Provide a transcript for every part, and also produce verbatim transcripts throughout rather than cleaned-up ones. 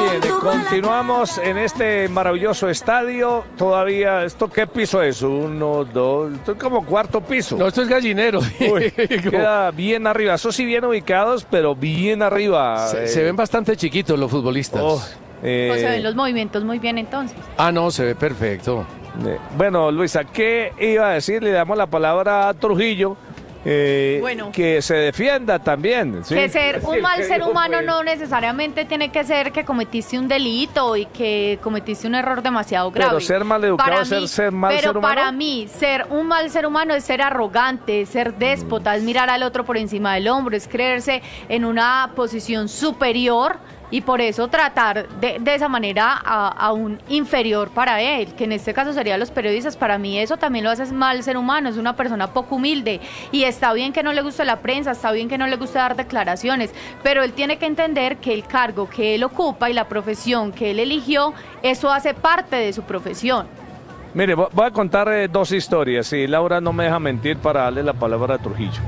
bien, continuamos en este maravilloso estadio. Todavía, ¿esto qué piso es? Uno, dos, esto es como cuarto piso. No, esto es Gallinero. Uy, queda bien arriba, eso sí bien ubicados, pero bien arriba. Se, eh. se ven bastante chiquitos los futbolistas. Oh, eh. O se ven los movimientos muy bien entonces. Ah, no, se ve perfecto. Eh, Bueno, Luisa, ¿qué iba a decir? Le damos la palabra a Trujillo. Eh, Bueno. que se defienda también, ¿sí? Que ser un mal ¿Qué ser dijo, humano pues? no necesariamente tiene que ser que cometiste un delito y que cometiste un error demasiado grave. Pero ser maleducado Para es ser- mí- ser mal pero ser humano. para mí, ser un mal ser humano es ser arrogante, es ser déspota, es mirar al otro por encima del hombro, es creerse en una posición superior y por eso tratar de, de esa manera a, a un inferior para él, que en este caso serían los periodistas. Para mí eso también lo hace mal ser humano, es una persona poco humilde y está bien que no le guste la prensa, está bien que no le guste dar declaraciones, pero él tiene que entender que el cargo que él ocupa y la profesión que él eligió, eso hace parte de su profesión. Mire, vo- voy a contar eh, dos historias y Laura no me deja mentir para darle la palabra a Trujillo.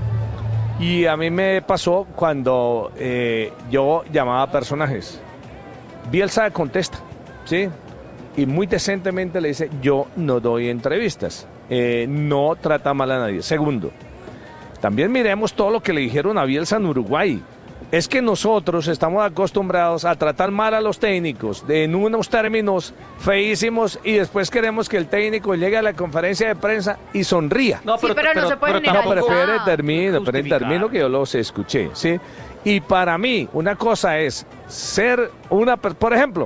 Y a mí me pasó cuando eh, yo llamaba a personajes. Bielsa contesta, ¿sí? Y muy decentemente le dice, yo no doy entrevistas, eh, no trata mal a nadie. Segundo, también miremos todo lo que le dijeron a Bielsa en Uruguay. Es que nosotros estamos acostumbrados a tratar mal a los técnicos de, en unos términos feísimos y después queremos que el técnico llegue a la conferencia de prensa y sonría. No, Sí, pero no se puede No, generalizar. pero espere, termino, espere, Justificar. termino que yo los escuché, ¿sí? Y para mí, una cosa es ser una, per- por ejemplo,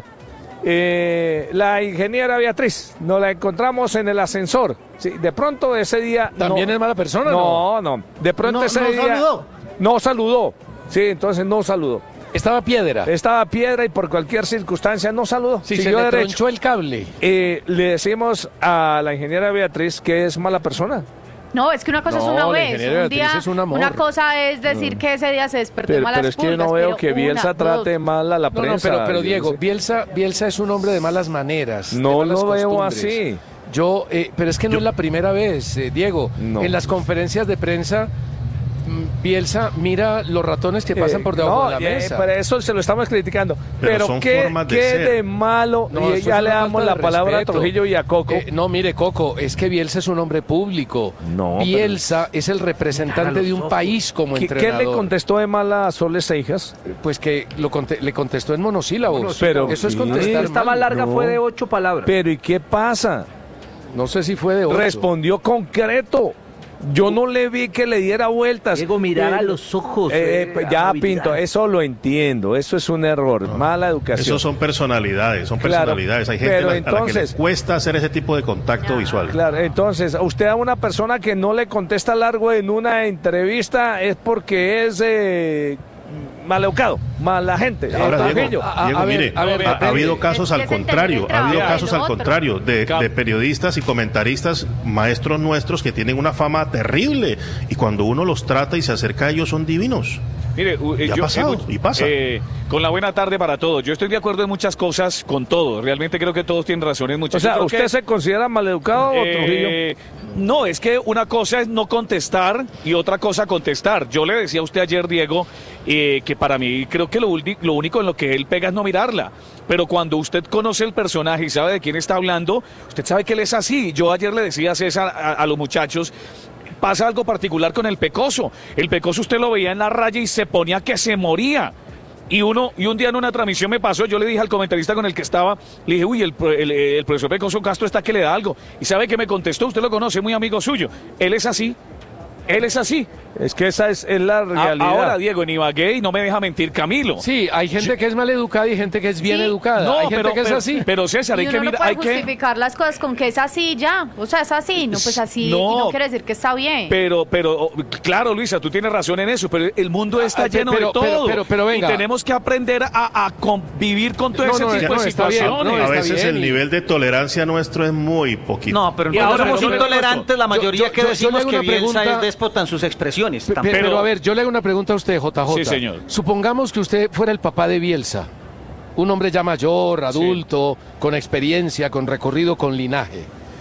eh, la ingeniera Beatriz, nos la encontramos en el ascensor, ¿sí? De pronto ese día... ¿También no, es mala persona, no? No, no, de pronto No, ese no día... saludó. No saludó, sí, entonces no saludó. Estaba piedra. Estaba piedra y por cualquier circunstancia no saludó. Sí, se siguió le derecho. tronchó el cable. Eh, le decimos a la ingeniera Beatriz que es mala persona. No, es que una cosa No, es una la vez, ingeniera un Beatriz día, es un amor. una cosa es decir que ese día se despertó Pero, malas pero es que yo pulgas, no veo pero que Bielsa una, trate dos. mal a la No, no, prensa. pero, pero Yo Diego, sé. Bielsa, Bielsa es un hombre de malas maneras. de No malas lo veo costumbres. así. Yo, eh, pero es que no Yo- es la primera vez, eh, Diego. No. En las conferencias de prensa, mm, Bielsa mira los ratones que pasan Eh, por debajo no, de la eh, mesa. Pero eso se lo estamos criticando. Pero, Pero son qué, formas de qué ser. de malo. No, y eso ya es le una damos falta la de palabra respeto. a Trujillo y a Coco. Eh, no, mire, Coco, es que Bielsa es un hombre público. No, Bielsa es el representante de un ojos. país como ¿Qué, qué entrenador. le contestó de mal a Soles Seijas? Pues que lo conte- le contestó en monosílabos. Pero eso es sí. contestar Esta más mal. larga No. fue de ocho palabras. Pero ¿y qué pasa? No sé si fue de ocho. Respondió concreto. Yo no le vi que le diera vueltas. Diego, mirar Eh, a los ojos. eh, eh, pues ya, amabilidad. Pinto, eso lo entiendo. Eso es un error. Mala educación. Esos son personalidades, son Claro, personalidades. Hay gente pero a la, a la que le entonces- cuesta hacer ese tipo de contacto visual. Claro, entonces, a usted a una persona que no le contesta largo en una entrevista es porque es eh, maleducado, mala gente. Ahora, eh, Diego, Trujillo. a- a Diego, ver, mire, a ver, ha, ha depende. habido casos Es al que es entender contrario, el ha habido trabajo casos del al otro. contrario de, Cap- de periodistas y comentaristas, maestros nuestros que tienen una fama terrible y cuando uno los trata y se acerca a ellos son divinos. Mire, u- eh, Y ha yo, pasado, eh, y pasa. eh, con la buena tarde para todos. Yo estoy de acuerdo en muchas cosas con todo. Realmente creo que todos tienen razón en O muchas sea, Yo creo ¿usted que, se considera maleducado o Trujillo? eh, no, es que una cosa es no contestar y otra cosa contestar. Yo le decía a usted ayer, Diego, eh, que para mí creo que lo, ulti- lo único en lo que él pega es no mirarla. Pero cuando usted conoce el personaje y sabe de quién está hablando, usted sabe que él es así. Yo ayer le decía a César, a, a los muchachos, pasa algo particular con el Pecoso. El Pecoso usted lo veía en la raya y se ponía que se moría. Y uno y un día en una transmisión me pasó, yo le dije al comentarista con el que estaba, le dije, uy, el, pro- el, el profesor Pecoso Castro está que le da algo. Y sabe que me contestó, usted lo conoce, muy amigo suyo. Él es así, él es así. Es que esa es, es la A- realidad. ahora, Diego, en Ibagué, y no me deja mentir Camilo. Sí, hay gente que es mal educada y gente que es bien Sí. educada. No, hay gente pero, que es pero- así. pero César, Y hay uno que no mirar, puede hay que... justificar las cosas con que es así ya. O sea, es así, no, pues así. No. y no quiere decir que está bien. Pero, pero, oh, claro, Luisa, tú tienes razón en eso, pero el mundo está Ah, lleno pero- de todo. pero- pero- pero venga. Y tenemos que aprender a, a convivir con todo No, ese no, tipo no, de está bien, situaciones. no, A está veces bien el y- nivel de tolerancia nuestro es muy poquito. No, pero Y nosotros ahora somos yo le- intolerantes, la mayoría yo- que yo- yo decimos le hago que una Bielsa pregunta- es déspota en sus expresiones. Pe- pe- también. Pero, Pero- a ver, yo le hago una pregunta a usted, J J. Sí, señor. Supongamos que usted fuera el papá de Bielsa, un hombre ya mayor, adulto, con experiencia, con recorrido, con linaje.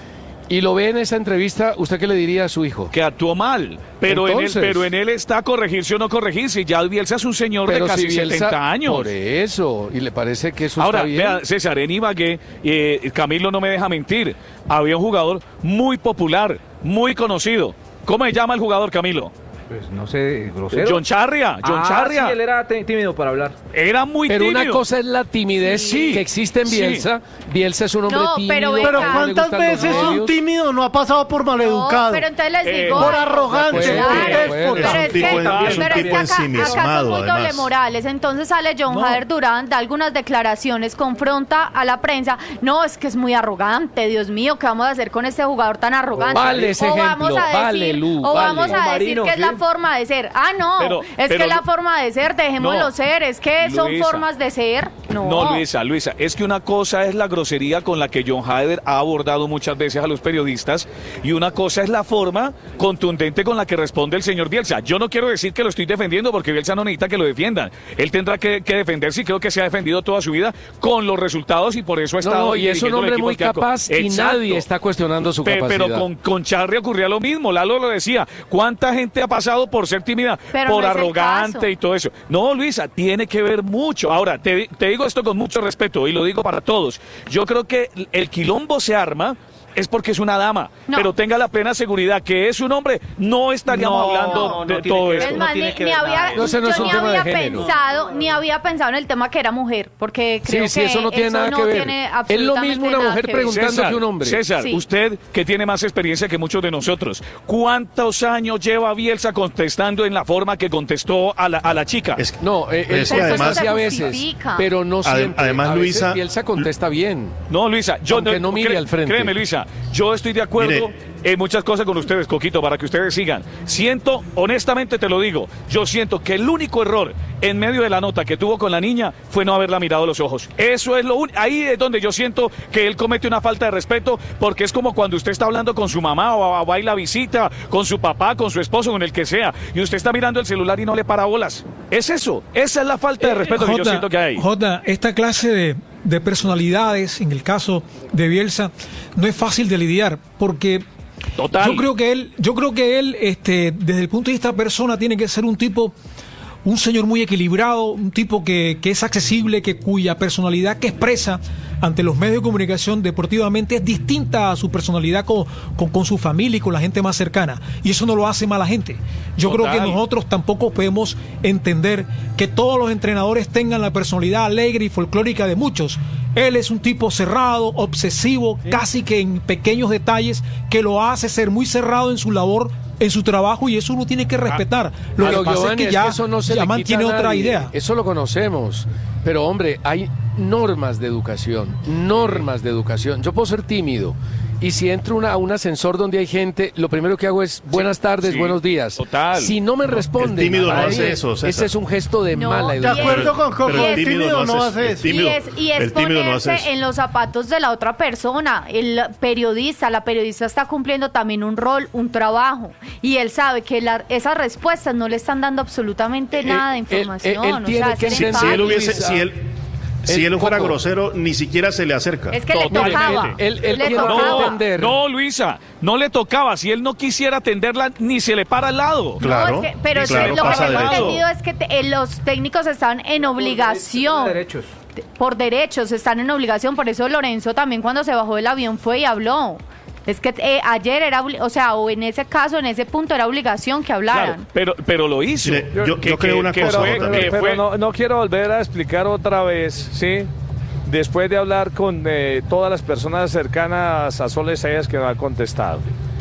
Y lo ve en esa entrevista, ¿usted qué le diría a su hijo? Que actuó mal, pero en, él, Entonces. pero en él está corregirse o no corregirse. Ya Bielsa es un señor Pero de casi si Bielsa- setenta años. Por eso, y le parece que eso Ahora, está bien. vea, César, en Ibagué, eh, Camilo no me deja mentir, había un jugador muy popular, muy conocido. ¿Cómo se llama el jugador, Camilo? Pues no sé, grosero. John Charria, John ah, Charria. Sí, él era t- tímido para hablar. Era muy Pero tímido. una cosa es la timidez Sí. que existe en Sí. Bielsa. Bielsa es un hombre No, tímido. pero que venga. Pero no le ¿cuántas gustan los veces un medios. tímido no ha pasado por maleducado? No, pero entonces les Eh, digo. por algo. arrogante, De acuerdo, por de acuerdo. déspota. Pero es tipo que, en- pero es un es que tipo acá, acá ensimismado, son muy doble además. morales. Entonces sale John No. Jader Durán, da algunas declaraciones, confronta a la prensa. No, es que es muy arrogante, Dios mío, ¿qué vamos a hacer con este jugador tan arrogante? Vale ese o vamos ejemplo, a decir, vale, Lu, o vamos vale. a decir Marino, que es ¿sí? la forma de ser. Ah, no, Pero- es pero que es la Lu- forma de ser, dejémoslo No. ser, es que son Luisa. formas de ser. No, No, Luisa, Luisa, es que una cosa es la grosería con la que John Hader ha abordado muchas veces a los periodistas y una cosa es la forma contundente con la que responde el señor Bielsa. Yo no quiero decir que lo estoy defendiendo porque Bielsa no necesita que lo defiendan. Él tendrá que, que defenderse y creo que se ha defendido toda su vida con los resultados y por eso ha No, estado no, ahí y es un dirigiendo el hombre equipo muy que ha co- capaz y Exacto. nadie está cuestionando su Pe- capacidad. Pero con, con Charri ocurría lo mismo, Lalo lo decía. ¿Cuánta gente ha pasado por ser tímida, Pero por no es el arrogante caso. y todo eso? No, Luisa, tiene que ver mucho. Ahora, te, te digo esto con mucho respeto y lo digo para todos. Yo creo que el quilombo se arma es porque es una dama, No. pero tenga la plena seguridad que es un hombre, no estaríamos No, hablando no, no de tiene todo que ver. esto. Es no más, tiene ni, que ni ver había, nada de eso. No, ese no es yo un ni tema de había género. pensado, ni había pensado en el tema que era mujer, porque creo Sí, sí, que eso no tiene nada no que ver. tiene Es lo absolutamente mismo una nada mujer que ver. preguntando César, que un hombre. César, Sí. usted que tiene más experiencia que muchos de nosotros, ¿cuántos años lleva Bielsa contestando en la forma que contestó a la, a la chica? Es que- No, eh, él Es que contesta además- así a Se veces, justifica. pero no Adem- siempre. además, a veces Luisa- Bielsa contesta bien. No, Luisa, yo Aunque no mire cre- al frente. Créeme, Luisa, yo estoy de acuerdo Mire. en muchas cosas con ustedes, Coquito, para que ustedes sigan. Siento, honestamente te lo digo, yo siento que el único error en medio de la nota que tuvo con la niña fue no haberla mirado a los ojos. Eso es lo único. Ahí es donde yo siento que él comete una falta de respeto, porque es como cuando usted está hablando con su mamá o va a ir la visita, con su papá, con su esposo, con el que sea, y usted está mirando el celular y no le para bolas. Es eso, esa es la falta de respeto que yo Jota, siento que hay. Jota, esta clase de, de personalidades, en el caso de Bielsa, no es fácil de lidiar, porque Total. yo creo que él, yo creo que él, este, desde el punto de vista persona, tiene que ser un tipo, un señor muy equilibrado, un tipo que, que es accesible, que cuya personalidad que expresa ante los medios de comunicación deportivamente es distinta a su personalidad con, con, con su familia y con la gente más cercana. Y eso no lo hace mala gente. Yo Total. creo que nosotros tampoco podemos entender que todos los entrenadores tengan la personalidad alegre y folclórica de muchos. Él es un tipo cerrado, obsesivo, casi que en pequeños detalles, que lo hace ser muy cerrado en su labor, en su trabajo, y eso uno tiene que respetar. Lo Pero, que pasa Giovanni, es que ya, eso no se ya le quita mantiene a otra nadie. idea. Eso lo conocemos. Pero, hombre, hay normas de educación, normas de educación. Yo puedo ser tímido y si entro una- a un ascensor donde hay gente, lo primero que hago es buenas tardes, sí, buenos días. total. Si no me responden, el tímido no para hace mí, eso, César. ese es un gesto de No, mala de De educación. acuerdo con Coco, pero el tímido no hace el eso. tímido- y es, y es el tímido no hace ponerse eso. en los zapatos de la otra persona. El periodista, la periodista está cumpliendo también un rol, un trabajo. Y él sabe que la- esas respuestas no le están dando absolutamente Él- nada de él- información. él o tiene sea, que es Si, entender- si él nefasta. hubiese, Luisa. si él, si El él fuera Coco. grosero, ni siquiera se le acerca. Es que le Totalmente. tocaba. Él- él le tiene que tocaba. entender. No, Luisa, no le tocaba. Si él no quisiera atenderla, ni se le para al lado. Claro, No, es que- pero es que claro, lo que pasa tengo derecho. entendido es que te- eh, los técnicos están en obligación. Derechos. Por derechos, están en obligación. Por eso Lorenzo también cuando se bajó del avión fue y habló. Es que eh, ayer era, obli- o sea, o en ese caso, en ese punto era obligación que hablaran. Claro, pero, pero lo hizo. Mire, yo- yo creo una cosa, fue- Jota. que Pero fue- no, no quiero volver a explicar otra vez, ¿sí? Después de hablar con eh, todas las personas cercanas a Sol Isaías que no ha contestado.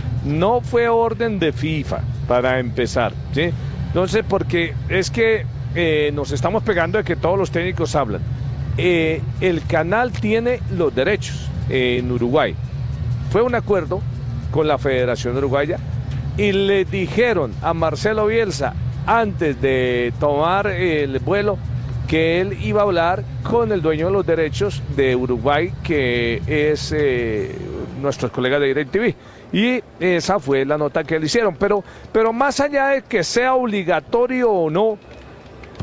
No fue orden de FIFA, para empezar, ¿sí? Entonces, porque es que eh, nos estamos pegando de que todos los técnicos hablan. Eh, el canal tiene los derechos eh, en Uruguay. Fue un acuerdo con la Federación Uruguaya y le dijeron a Marcelo Bielsa antes de tomar el vuelo que él iba a hablar con el dueño de los derechos de Uruguay, que es eh, nuestros colegas de DirecTV. Y esa fue la nota que le hicieron. Pero, pero más allá de que sea obligatorio o no,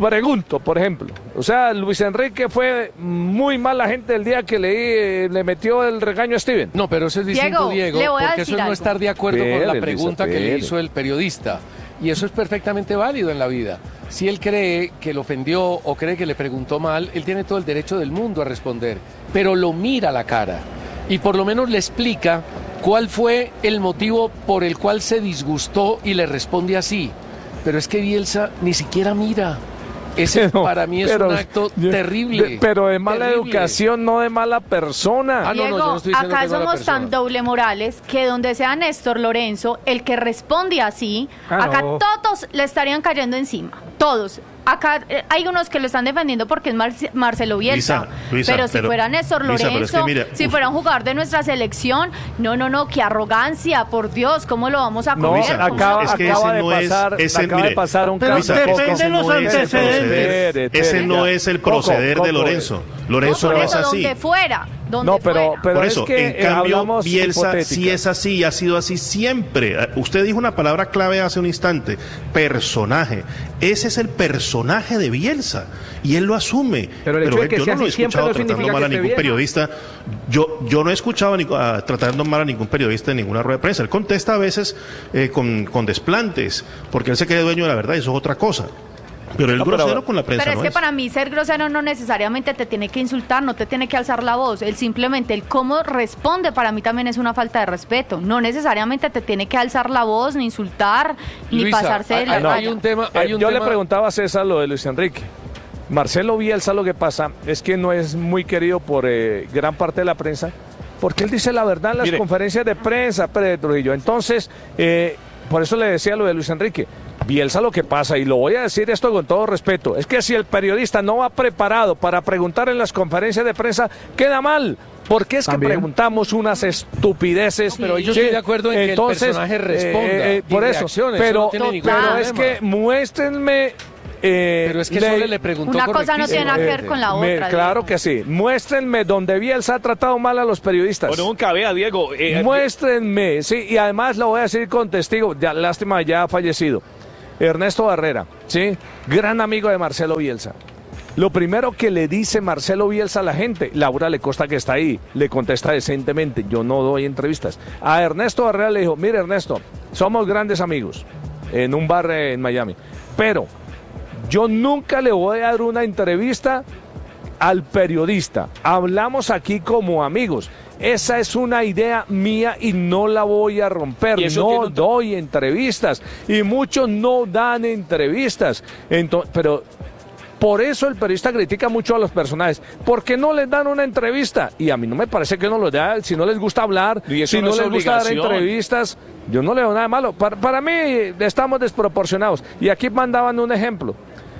pregunto, por ejemplo, o sea, Luis Enrique fue muy mala gente el día que le, le metió el regaño a Steven. No, pero eso es distinto, Diego, Diego, le voy a porque eso decir es no algo. estar de acuerdo con Espere, la Luisa, pregunta que le espere. hizo el periodista. Y eso es perfectamente válido en la vida. Si él cree que lo ofendió o cree que le preguntó mal, él tiene todo el derecho del mundo a responder, pero lo mira a la cara y por lo menos le explica cuál fue el motivo por el cual se disgustó y le responde así. Pero es que Bielsa ni siquiera mira. Ese Pero- para mí es pero- un acto de- terrible. de- pero de mala terrible. educación, no de mala persona. Ah, no, no, Diego, yo no estoy diciendo acá que es mala somos persona. tan doble morales que donde sea Néstor Lorenzo, el que responde así, Ah, acá no. todos le estarían cayendo encima. Todos. Acá eh, hay unos que lo están defendiendo porque es Mar- Marcelo Bielsa. Luisa, Luisa, pero si pero- fuera Néstor Luisa, Lorenzo, pero es que mira, si uf. fuera un jugador de nuestra selección, no, no, no, qué arrogancia, por Dios, ¿cómo lo vamos a No, comer? Luisa, ¿Cómo acaba, es que acaba ese de no es- pasar, ese- acaba mire, de pasar un pero caso. depende Coco, de los no es el antecedentes. proceder, Ese espere, no ya. es el Coco, proceder Coco, de Lorenzo. Lorenzo por no eso, es así. donde fuera, donde No, pero, fuera. pero Por es eso, que en eh, cambio, hablamos Bielsa sí hipotéticas. es así y ha sido así siempre. Eh, Usted dijo una palabra clave hace un instante, personaje. Ese es el personaje de Bielsa y él lo asume. Pero el hecho de él- que yo sea no lo he así siempre escuchado no tratando significa mal a que esté ningún bien. periodista. Yo, yo no he escuchado a ni- a- tratando mal a ningún periodista en ninguna rueda de prensa. Él contesta a veces eh, con, con desplantes, porque él se cree dueño de la verdad y eso es otra cosa. Pero él No, pero- grosero con la prensa Pero es no que es. para mí ser grosero no necesariamente te tiene que insultar, no te tiene que alzar la voz. Él simplemente, el cómo responde para mí también es una falta de respeto. No necesariamente te tiene que alzar la voz, ni insultar, ni Luisa, pasarse de hay- la hay raya. un tema, Eh, hay un yo tema- le preguntaba a César lo de Luis Enrique. Marcelo Bielsa, lo que pasa es que no es muy querido por eh, gran parte de la prensa, porque él dice la verdad en las Mire. conferencias de prensa, Pérez Trujillo. Entonces, eh, por eso le decía lo de Luis Enrique. Bielsa, lo que pasa, y lo voy a decir esto con todo respeto, es que si el periodista no va preparado para preguntar en las conferencias de prensa, queda mal. Porque es que También. preguntamos unas estupideces. Pero yo estoy de acuerdo en que el personaje responda y por eso, reaccione, eso pero, no tiene ningún pero problema. es que muéstrenme. eh, Pero es que le- Sole le preguntó Una cosa no tiene nada que ver con la me- otra. claro Diego. que sí. Muéstrenme donde Bielsa ha tratado mal a los periodistas. Bueno, nunca vea, Diego. eh, Muéstrenme, sí, y además lo voy a decir con testigo, ya, lástima, ya ha fallecido. Ernesto Barrera, sí, gran amigo de Marcelo Bielsa. Lo primero que le dice Marcelo Bielsa a la gente, Laura le Costa que está ahí, le contesta decentemente, yo no doy entrevistas. A Ernesto Barrera le dijo, mire Ernesto, somos grandes amigos en un bar eh, en Miami, pero yo nunca le voy a dar una entrevista al periodista. Hablamos aquí como amigos. Esa es una idea mía y no la voy a romper. ¿Y eso No tiene un- doy entrevistas y muchos no dan entrevistas. Ento- pero por eso el periodista critica mucho a los personajes, porque no les dan una entrevista. Y a mí no me parece que no lo da. Si no les gusta hablar, Y eso si no no, es les gusta dar obligación. entrevistas, yo no le veo nada de malo. Para, para mí estamos desproporcionados. Y aquí mandaban un ejemplo.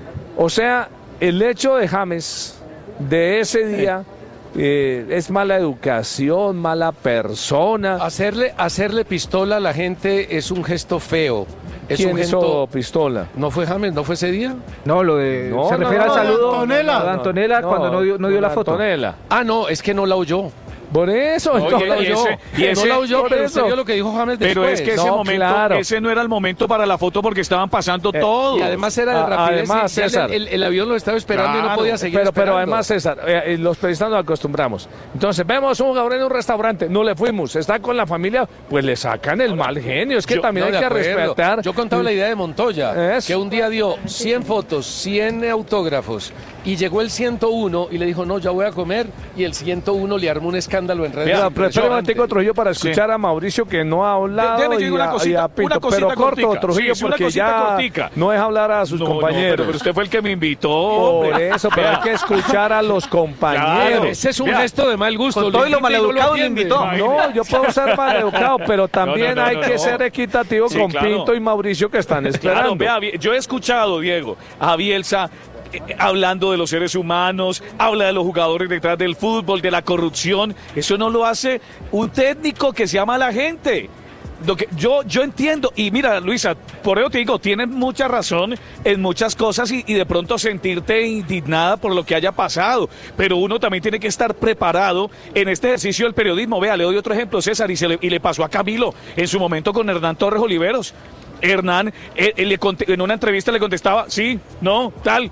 O sea, el hecho de James de ese día eh, es mala educación, mala persona. Hacerle, hacerle pistola a la gente es un gesto feo. Es ¿Quién un hizo gesto... pistola? ¿No fue James? ¿No fue ese día? No, lo de. No, se no, refiere no, al no, saludo Antonella. de Antonella cuando no dio, no dio la con foto. Antonella. Ah, no, es que no la oyó. Por eso, Oye, no y la oyó. ese- y ese- no la oyó, por pero eso. usted vio lo que dijo James después. Pero es que ese No, momento, claro. ese no era el momento para la foto porque estaban pasando todo. Y además era de A- rapidez. además, y ya César. el, el- el avión lo estaba esperando y no Claro, podía seguir Pero, pero esperando. además, César, eh, eh, los periodistas nos acostumbramos. Entonces, vemos un jugador en un restaurante, no le fuimos, está con la familia, pues le sacan el mal genio. Es que Yo- también no, hay de que acuerdo. respetar. Yo contaba la idea de Montoya, Eso. que un día dio cien fotos, cien autógrafos, y llegó el ciento uno y le dijo, no, ya voy a comer, y el ciento uno le armó un escándalo en redes. Mira, pero espera un Impresionante. momentico, Trujillo, para escuchar a Mauricio, que no ha hablado. Déjeme y decir una a- y cosita, a Pinto, una cosita pero corto, cortica. Trujillo, Sí, sí, una porque cosita ya cortica. no es hablar a sus No, no, compañeros. pero, pero usted fue el que me invitó. Por hombre. eso, pero Vea. hay que escuchar a los compañeros. Claro. Ese es un Vea. gesto de mal gusto. Con todo y lo invita no maleducado le atiende. invitó. No, yo puedo ser maleducado, pero también No, no, no, hay no, que no. ser equitativo Sí, con claro. Pinto y Mauricio que están Claro, esclarando. vea, vi- yo he escuchado, Diego, a Bielsa eh, hablando de los seres humanos, habla de los jugadores detrás del fútbol, de la corrupción. Eso no lo hace un técnico que se llama a la gente. Lo que yo, yo entiendo, y mira, Luisa, por eso te digo, tienes mucha razón en muchas cosas y, y de pronto sentirte indignada por lo que haya pasado, pero uno también tiene que estar preparado en este ejercicio del periodismo. Vea, le doy otro ejemplo, César, y, se le, y le pasó a Camilo en su momento con Hernán Torres Oliveros. Hernán eh, eh, le conte- en una entrevista le contestaba, sí, no, tal.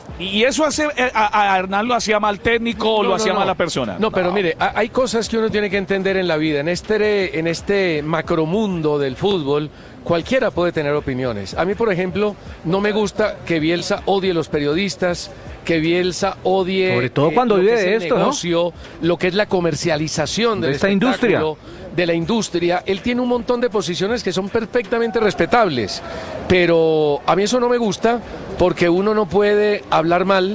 Y eso hace eh, a, a Hernán lo hacía mal técnico o No, lo no, hacía no. mala persona. No, pero mire, ha- hay cosas que uno tiene que entender en la vida. En este, en este macromundo del fútbol, cualquiera puede tener opiniones. A mí, por ejemplo, no me gusta que Bielsa odie a los periodistas, que Bielsa odie... Sobre todo eh, cuando lo vive que es de el esto, ¿no? negocio, lo que es la comercialización De del esta espectáculo, industria. de la industria. Él tiene un montón de posiciones que son perfectamente respetables, pero a mí eso no me gusta porque uno no puede hablar mal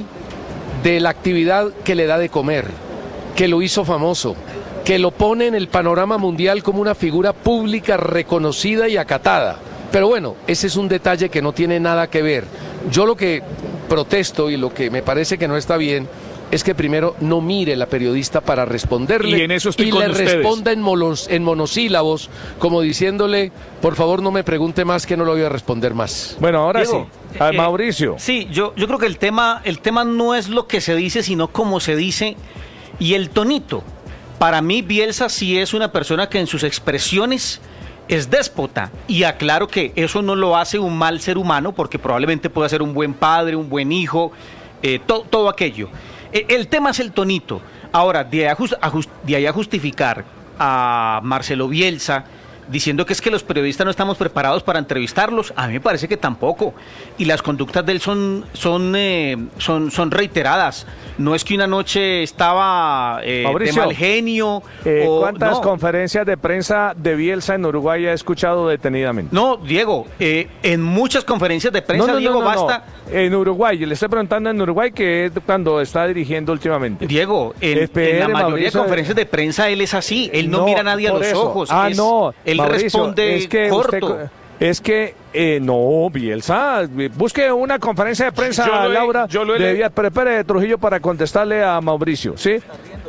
de la actividad que le da de comer, que lo hizo famoso, que lo pone en el panorama mundial como una figura pública reconocida y acatada. Pero bueno, ese es un detalle que no tiene nada que ver. Yo lo que protesto y lo que me parece que no está bien es que primero no mire la periodista para responderle Y en eso estoy y con le ustedes. responda en, monos- en monosílabos, como diciéndole, por favor no me pregunte más que no lo voy a responder más. Bueno, ahora Diego, sí. A eh, Mauricio. Sí, yo, yo creo que el tema, el tema no es lo que se dice, sino cómo se dice y el tonito. Para mí, Bielsa sí es una persona que en sus expresiones es déspota. Y aclaro que eso no lo hace un mal ser humano, porque probablemente pueda ser un buen padre, un buen hijo, eh, to- todo aquello. Eh, el tema es el tonito. Ahora, de, a just- a just- de ahí a justificar a Marcelo Bielsa diciendo que es que los periodistas no estamos preparados para entrevistarlos, a mí me parece que tampoco. Y las conductas de él son, son, eh, son, son reiteradas. No es que una noche estaba eh, de Mauricio, mal genio. Eh, o, ¿Cuántas no. conferencias de prensa de Bielsa en Uruguay ha escuchado detenidamente? No, Diego, eh, en muchas conferencias de prensa, No, no, no, Diego, no, no. basta. En Uruguay, le estoy preguntando en Uruguay, que es cuando está dirigiendo últimamente. Diego, en, Espere, en la mayoría Mauricio, de conferencias de prensa él es así, él no, mira a nadie a por los eso. ojos. Ah, es- no, él Mauricio, responde es que corto. usted- es que, eh, no, Bielsa, busque una conferencia de prensa, Yo lo he- Laura, yo lo he de leído. Vía- prepare de Trujillo para contestarle a Mauricio, ¿sí?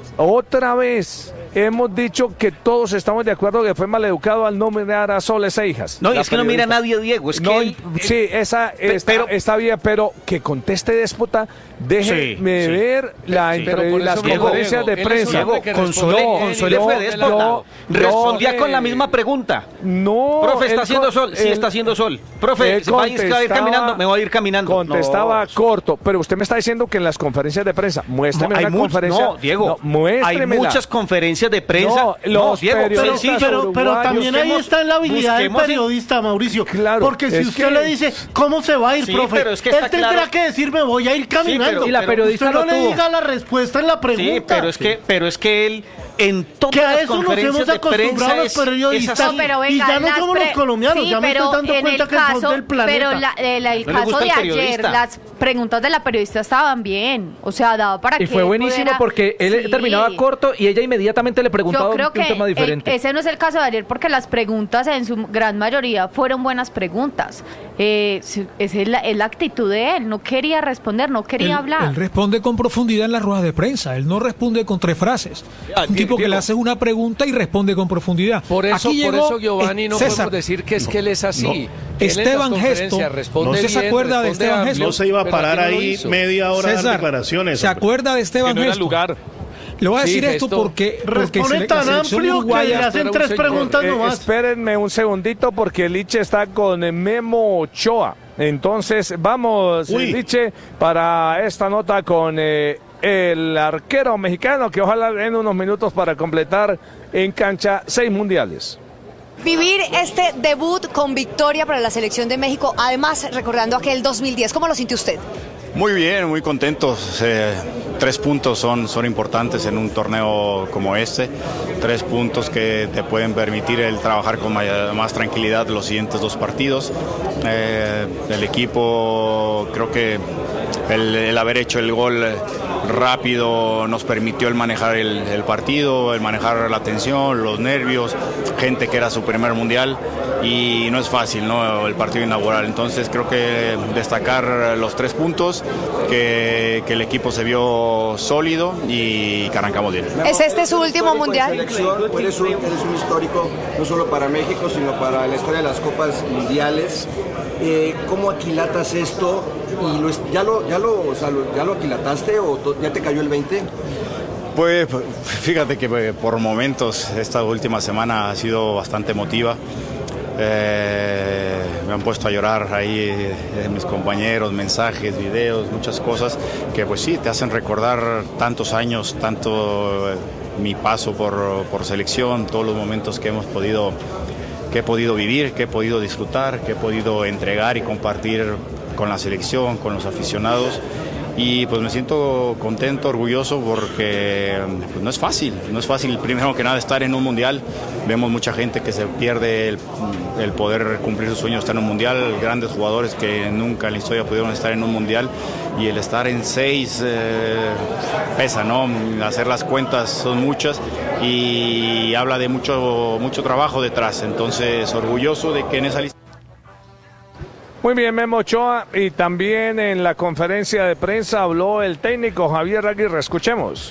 Otra vez hemos dicho que todos estamos de acuerdo que fue maleducado al no mirar a Soles e hijas. No, y La es que no mira a periodista. nadie, Diego, es que No, él- sí, esa está, pero- está bien, pero que conteste déspota, déjeme Sí, sí. ver la Sí. entre- Pero por eso, las Diego, conferencias Diego, de él es un prensa. hombre que Console, responde- Console él- fue él- déspota. no, Respondía no, con la eh, misma pregunta. No. Profe, está él haciendo con- sol. Sí, él- está haciendo sol. Profe, él ¿se va a ir, se va a ir contestaba- caminando? Me voy a ir caminando. Contestaba No. corto, pero usted me está diciendo que en las conferencias de prensa, muéstrame hay una much- conferencia. no, Diego, no, hay muéstremela. muchas conferencias de prensa. No, los Diego, periodistas preciso. Pero, pero uruguayos, también ahí busquemos- está en la habilidad del busquemos en- periodista, Mauricio. Claro, Porque si es usted que- le dice, ¿cómo se va a ir, Sí, profe? pero es que Él está tendrá claro- que decir, me voy a ir caminando. pero- Y la periodista usted no lo le tuvo. diga la respuesta en la Sí, pregunta. pero es que, pero es que él en todas Que a las eso nos conferencias hemos de acostumbrado prensa los es- es periodistas. así. No, pero Y venga, ya no las somos pre- los colombianos, sí, ya me pero estoy dando en cuenta el que somos caso, del planeta. Pero la- el, el No le caso gusta de el ayer, periodista. las preguntas de la periodista estaban bien. O sea, daba para Y que fue él buenísimo pudiera- porque él Sí. terminaba corto y ella inmediatamente le preguntaba Yo creo un, que un tema el- diferente. ese no es el caso de ayer porque las preguntas en su gran mayoría fueron buenas preguntas. Eh, si- esa es la, es la actitud de él. No quería responder, no quería Él, hablar. él responde con profundidad en las ruedas de prensa. Él no responde con tres frases. Ah, Un tipo que Diego. le hace una pregunta y responde con profundidad. Por eso, Aquí por llegó, eso Giovanni, eh, no César, podemos decir que es que él es así. no. Él en las Esteban conferencias Gesto, responde ¿usted se bien, acuerda de responde Esteban amplio, Gesto? No se iba a pero parar aquí no lo ahí hizo. media hora a dar César, declaraciones. ¿se hombre. acuerda de Esteban Que no era Gesto? lugar. Le voy a Sí, decir esto Gesto. porque, porque Responde se- la tan selección amplio que uruguaya- le era hacen un tres señor. preguntas Eh, nomás. espérenme un segundito porque Liche está con eh, Memo Ochoa. Entonces vamos, Uy. Liche, para esta nota con eh, el arquero mexicano que ojalá en unos minutos para completar en cancha seis mundiales. Vivir este debut con victoria para la selección de México, además recordando aquel dos mil diez, ¿cómo lo sintió usted? Muy bien, muy contentos. Eh, tres puntos son, son importantes en un torneo como este. Tres puntos que te pueden permitir el trabajar con may- más tranquilidad los siguientes dos partidos. Eh, el equipo, creo que el, el haber hecho el gol rápido nos permitió el manejar el, el partido, el manejar la tensión, los nervios, gente que era su primer mundial y no es fácil, ¿no? El partido inaugural. Entonces creo que destacar los tres puntos, que, que el equipo se vio sólido y que arrancamos bien. ¿Es este su último mundial? Eres un, eres un histórico no solo para México, sino para la historia de las Copas Mundiales. Eh, ¿Cómo aquilatas esto? ¿Y lo, es- ya, lo, ya, lo, o sea, lo- ya lo aquilataste o to- ya te cayó el veinte? Pues fíjate que eh, por momentos esta última semana ha sido bastante emotiva. Eh, me han puesto a llorar ahí eh, mis compañeros, mensajes, videos, muchas cosas que pues sí, te hacen recordar tantos años, tanto eh, mi paso por, por selección, todos los momentos que hemos podido, que he podido vivir, que he podido disfrutar, que he podido entregar y compartir con la selección, con los aficionados. Y pues me siento contento, orgulloso porque pues, no es fácil, no es fácil primero que nada estar en un mundial. Vemos mucha gente que se pierde el, el poder cumplir sus sueños, estar en un mundial, grandes jugadores que nunca en la historia pudieron estar en un mundial y el estar en seis eh, pesa, ¿no? Hacer las cuentas son muchas y habla de mucho, mucho trabajo detrás, entonces orgulloso de que en esa lista. Muy bien, Memo Ochoa, y también en la conferencia de prensa habló el técnico Javier Aguirre. Escuchemos.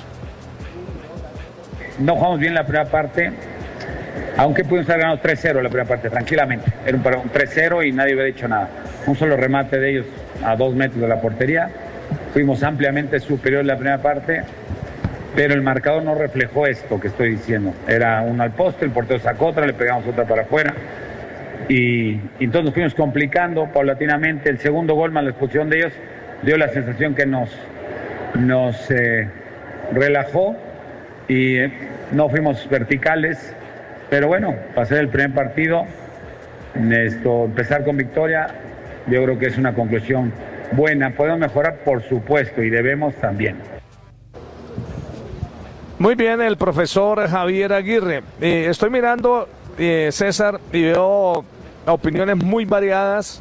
No jugamos bien la primera parte, aunque pudimos estar ganando tres cero la primera parte, tranquilamente. Era un, un tres cero y nadie había dicho nada. Un solo remate de ellos a dos metros de la portería. Fuimos ampliamente superior en la primera parte, pero el marcador no reflejó esto que estoy diciendo. Era uno al poste, el portero sacó otra, le pegamos otra para afuera. Y, y entonces nos fuimos complicando paulatinamente. El segundo gol más la expulsión de ellos dio la sensación que nos, nos eh, relajó y eh, no fuimos verticales, pero bueno, pasé el primer partido, esto, empezar con victoria, yo creo que es una conclusión buena. Podemos mejorar, por supuesto, y debemos también. Muy bien, el profesor Javier Aguirre. Eh, estoy mirando, eh, César, y veo opiniones muy variadas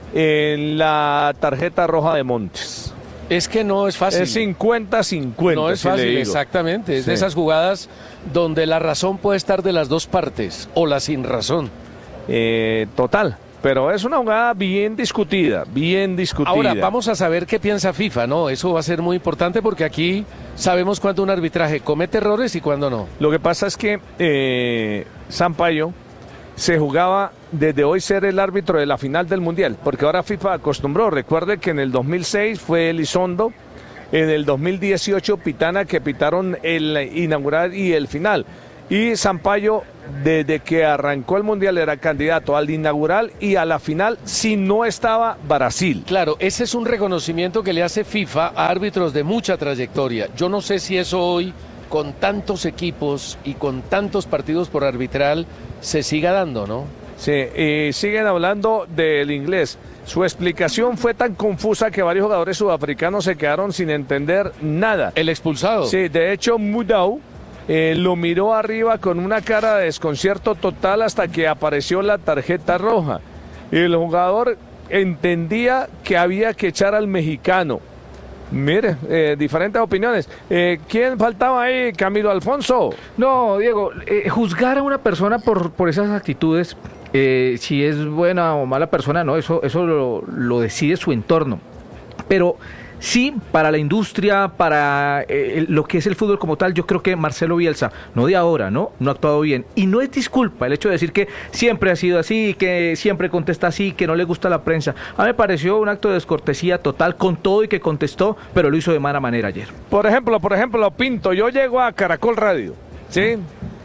en la tarjeta roja de Montes. Es que no es fácil. Es cincuenta cincuenta. No es si fácil, le digo. exactamente. Es Sí. de esas jugadas donde la razón puede estar de las dos partes, o la sin razón. Eh, total. Pero es una jugada bien discutida, bien discutida. Ahora, vamos a saber qué piensa FIFA, ¿no? Eso va a ser muy importante porque aquí sabemos cuándo un arbitraje comete errores y cuándo no. Lo que pasa es que eh, Sampaio se jugaba desde hoy ser el árbitro de la final del Mundial, porque ahora FIFA acostumbró. Recuerde que en el dos mil seis fue Elizondo, en el dos mil dieciocho Pitana, que pitaron el inaugural y el final. Y Sampaio, desde que arrancó el Mundial, era candidato al inaugural y a la final si no estaba Brasil. Claro, ese es un reconocimiento que le hace FIFA a árbitros de mucha trayectoria. Yo no sé si eso hoy, con tantos equipos y con tantos partidos por arbitral, se siga dando, ¿no? Sí, y siguen hablando del inglés. Su explicación fue tan confusa que varios jugadores sudafricanos se quedaron sin entender nada. El expulsado. Sí, de hecho, Mudau eh, lo miró arriba con una cara de desconcierto total hasta que apareció la tarjeta roja. Y el jugador entendía que había que echar al mexicano. Mire, eh, diferentes opiniones. Eh, ¿Quién faltaba ahí? Camilo Alfonso. No, Diego, eh, juzgar a una persona por, por esas actitudes, eh, si es buena o mala persona, no, eso, eso lo, lo decide su entorno. Pero sí, para la industria, para eh, lo que es el fútbol como tal, yo creo que Marcelo Bielsa, no de ahora, ¿no? No ha actuado bien. Y no es disculpa el hecho de decir que siempre ha sido así, que siempre contesta así, que no le gusta la prensa. A mí me pareció un acto de descortesía total con todo y que contestó, pero lo hizo de mala manera ayer. Por ejemplo, por ejemplo, Pinto, yo llego a Caracol Radio, ¿sí?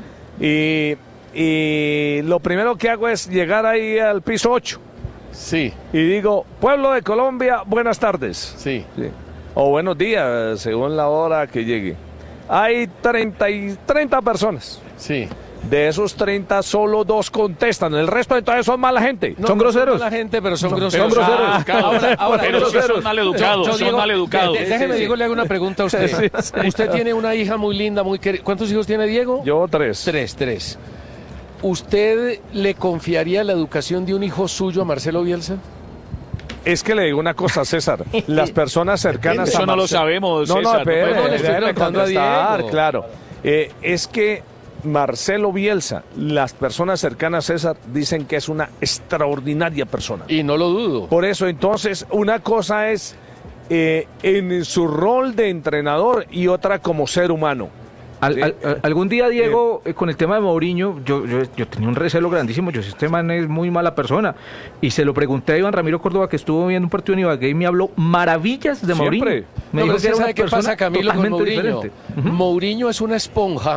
Y, y lo primero que hago es llegar ahí al piso ocho. Sí. Y digo, pueblo de Colombia, buenas tardes. Sí. Sí. O buenos días, según la hora que llegue. Hay treinta, y, treinta personas. Sí. De esos treinta, solo dos contestan. El resto entonces son mala gente. No, son no groseros. Son mala gente, pero son Son- groseros. son groseros. Ah, ahora, ahora, Pero pero sí son maleducados, Yo- yo son digo, maleducados. de- de- Déjeme, Sí, sí, Diego, sí. le hago una pregunta a usted. Sí, sí, Usted sí. tiene una hija muy linda, muy querida. ¿Cuántos hijos tiene Diego? Yo tres. Tres, tres. ¿Usted le confiaría la educación de un hijo suyo a Marcelo Bielsa? Es que le digo una cosa, César. Las personas cercanas Eso a no lo Marcelo- sabemos, No, no, César. espere, No, no, le estoy déjeme preguntando a contestar, Diego. claro. Eh, es que Marcelo Bielsa, las personas cercanas a César dicen que es una extraordinaria persona. Y no lo dudo. Por eso, entonces, una cosa es eh, en su rol de entrenador y otra como ser humano. Al- Sí. al- al- algún día, Diego, eh, con el tema de Mourinho, yo, yo, yo tenía un recelo grandísimo. Yo, este man es muy mala persona. Y se lo pregunté a Iván Ramiro Córdoba, que estuvo viendo un partido en Ibagué y me habló maravillas de Siempre. Mourinho. Me No, dijo pero que era ¿sabe una qué persona pasa, Camilo, con totalmente Mourinho? diferente. Ujú. Mourinho es una esponja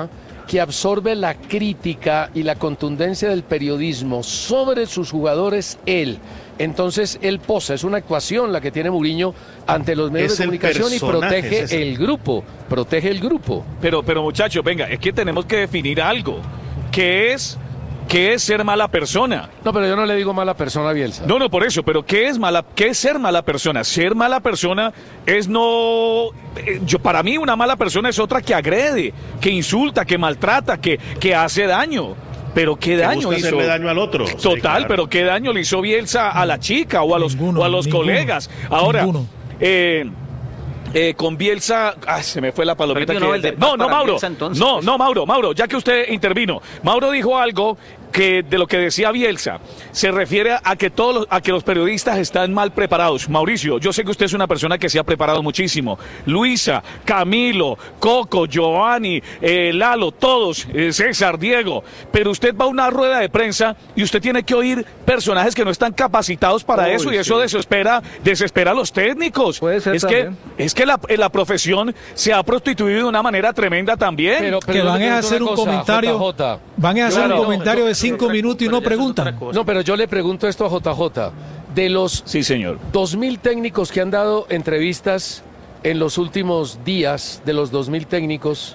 que absorbe la crítica y la contundencia del periodismo sobre sus jugadores, él. Entonces él posa, es una actuación la que tiene Mourinho ante los medios Es de el comunicación y personaje, protege es ese. el grupo, protege el grupo. Pero, pero muchachos, venga, es que tenemos que definir algo. ¿Qué es, qué es ser mala persona? No, pero yo no le digo mala persona a Bielsa. No, no, por eso, pero ¿qué es mala, qué es ser mala persona? Ser mala persona es no... eh, Yo, para mí una mala persona es otra que agrede, que insulta, que maltrata, que, que hace daño. Pero qué Que daño busca hizo. hacerle daño al otro. Total, Sí, claro. pero qué daño le hizo Bielsa a la chica o a los, Ninguno, o a los ninguno, colegas. Ahora, ninguno. eh, eh, con Bielsa, ah, se me fue la palomita. Premio que- Nobel de no, Paz no, para Mauro. Bielsa, entonces. No, no, Mauro, Mauro, ya que usted intervino. Mauro dijo algo que de lo que decía Bielsa se refiere a que todos los, a que los periodistas están mal preparados. Mauricio, yo sé que usted es una persona que se ha preparado muchísimo. Luisa, Camilo, Coco, Giovanni, eh, Lalo, todos, eh, César, Diego. Pero usted va a una rueda de prensa y usted tiene que oír personajes que no están capacitados para Uy, eso y eso sí. desespera, desespera a los técnicos. Puede ser es que también. es que la, la profesión se ha prostituido de una manera tremenda también. Pero, pero que yo le van a pregunto hacer una un cosa, comentario, J J. van a hacer Claro, un no, comentario yo- de cinco minutos y no preguntan. No, pero yo le pregunto esto a J J. De los Sí, señor. dos mil técnicos que han dado entrevistas en los últimos días, de los dos mil técnicos,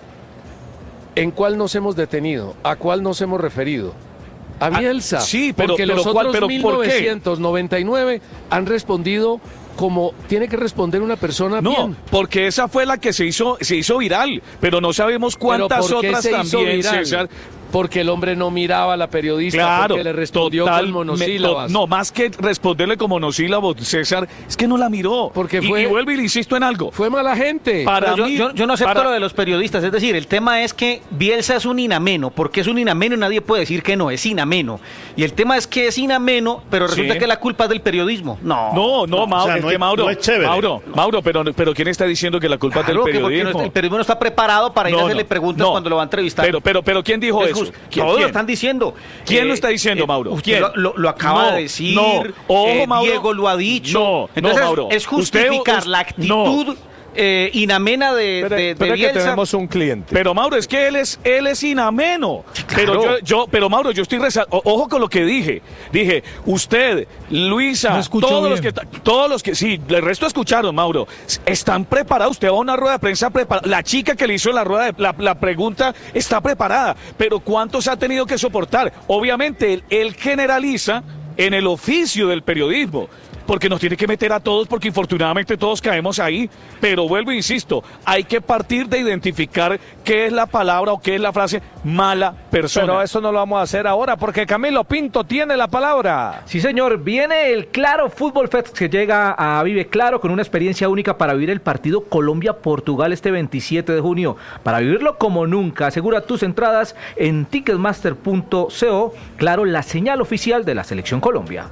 ¿en cuál nos hemos detenido? ¿A cuál nos hemos referido? A Bielsa. sí, pero- porque pero los ¿cuál? otros Pero ¿por qué? mil novecientos noventa y nueve han respondido como tiene que responder una persona No, bien. porque esa fue la que se hizo, se hizo viral, pero no sabemos cuántas ¿Pero por qué otras se hizo también, viral? César. Porque el hombre no miraba a la periodista, Claro, porque le respondió total, con me- monosílabas. to- no, más que responderle con monosílabos, César, es que no la miró. Porque Y- fue- y, vuelvo y le insisto en algo. Fue mala gente. Para Pero yo, mí, yo- yo no acepto para- lo de los periodistas, es decir, el tema es que Bielsa es un inameno, porque es un inameno y nadie puede decir que no, es inameno. Y el tema es que es inameno, pero resulta Sí. que la culpa es del periodismo. No. No, no, Mauro, o sea, es no que es- Mauro, no es chévere. Mauro, Mauro, pero, pero ¿quién está diciendo que la culpa Claro, es que del porque no periodismo? está- el periodismo no está preparado para ir a No, hacerle no, preguntas no. cuando lo va a entrevistar. Pero, pero, pero ¿quién dijo Es eso? justo. ¿Quién- Todos lo quién? están diciendo. ¿Quién Eh, lo está diciendo, eh, Mauro? Usted ¿Quién? lo, lo- lo acaba No, de decir. no. Ojo, eh, Mauro. Diego lo ha dicho. No, Entonces no, Mauro. es justificar Usted- la actitud eh, inamena de, Espere, de, de espere que Bielsa. tenemos un cliente. Pero Mauro, es que él es, él es inameno. Pero claro. yo, yo, pero Mauro, yo estoy reza- o- ojo con lo que dije. Dije, usted, Luisa, No escuchó todos los bien. que está- todos los que, sí, el resto escucharon, Mauro. Están preparados. Usted va a una rueda de prensa preparada. La chica que le hizo la rueda de, la, la pregunta está preparada. Pero ¿cuántos ha tenido que soportar? Obviamente, él, él generaliza en el oficio del periodismo. Porque nos tiene que meter a todos, porque infortunadamente todos caemos ahí. Pero vuelvo e insisto, hay que partir de identificar qué es la palabra o qué es la frase mala persona. Pero eso no lo vamos a hacer ahora porque Camilo Pinto tiene la palabra. Sí, señor, viene el Claro Fútbol Fest que llega a Vive Claro con una experiencia única para vivir el partido Colombia-Portugal este veintisiete de junio. Para vivirlo como nunca, asegura tus entradas en ticketmaster punto co. Claro, la señal oficial de la Selección Colombia.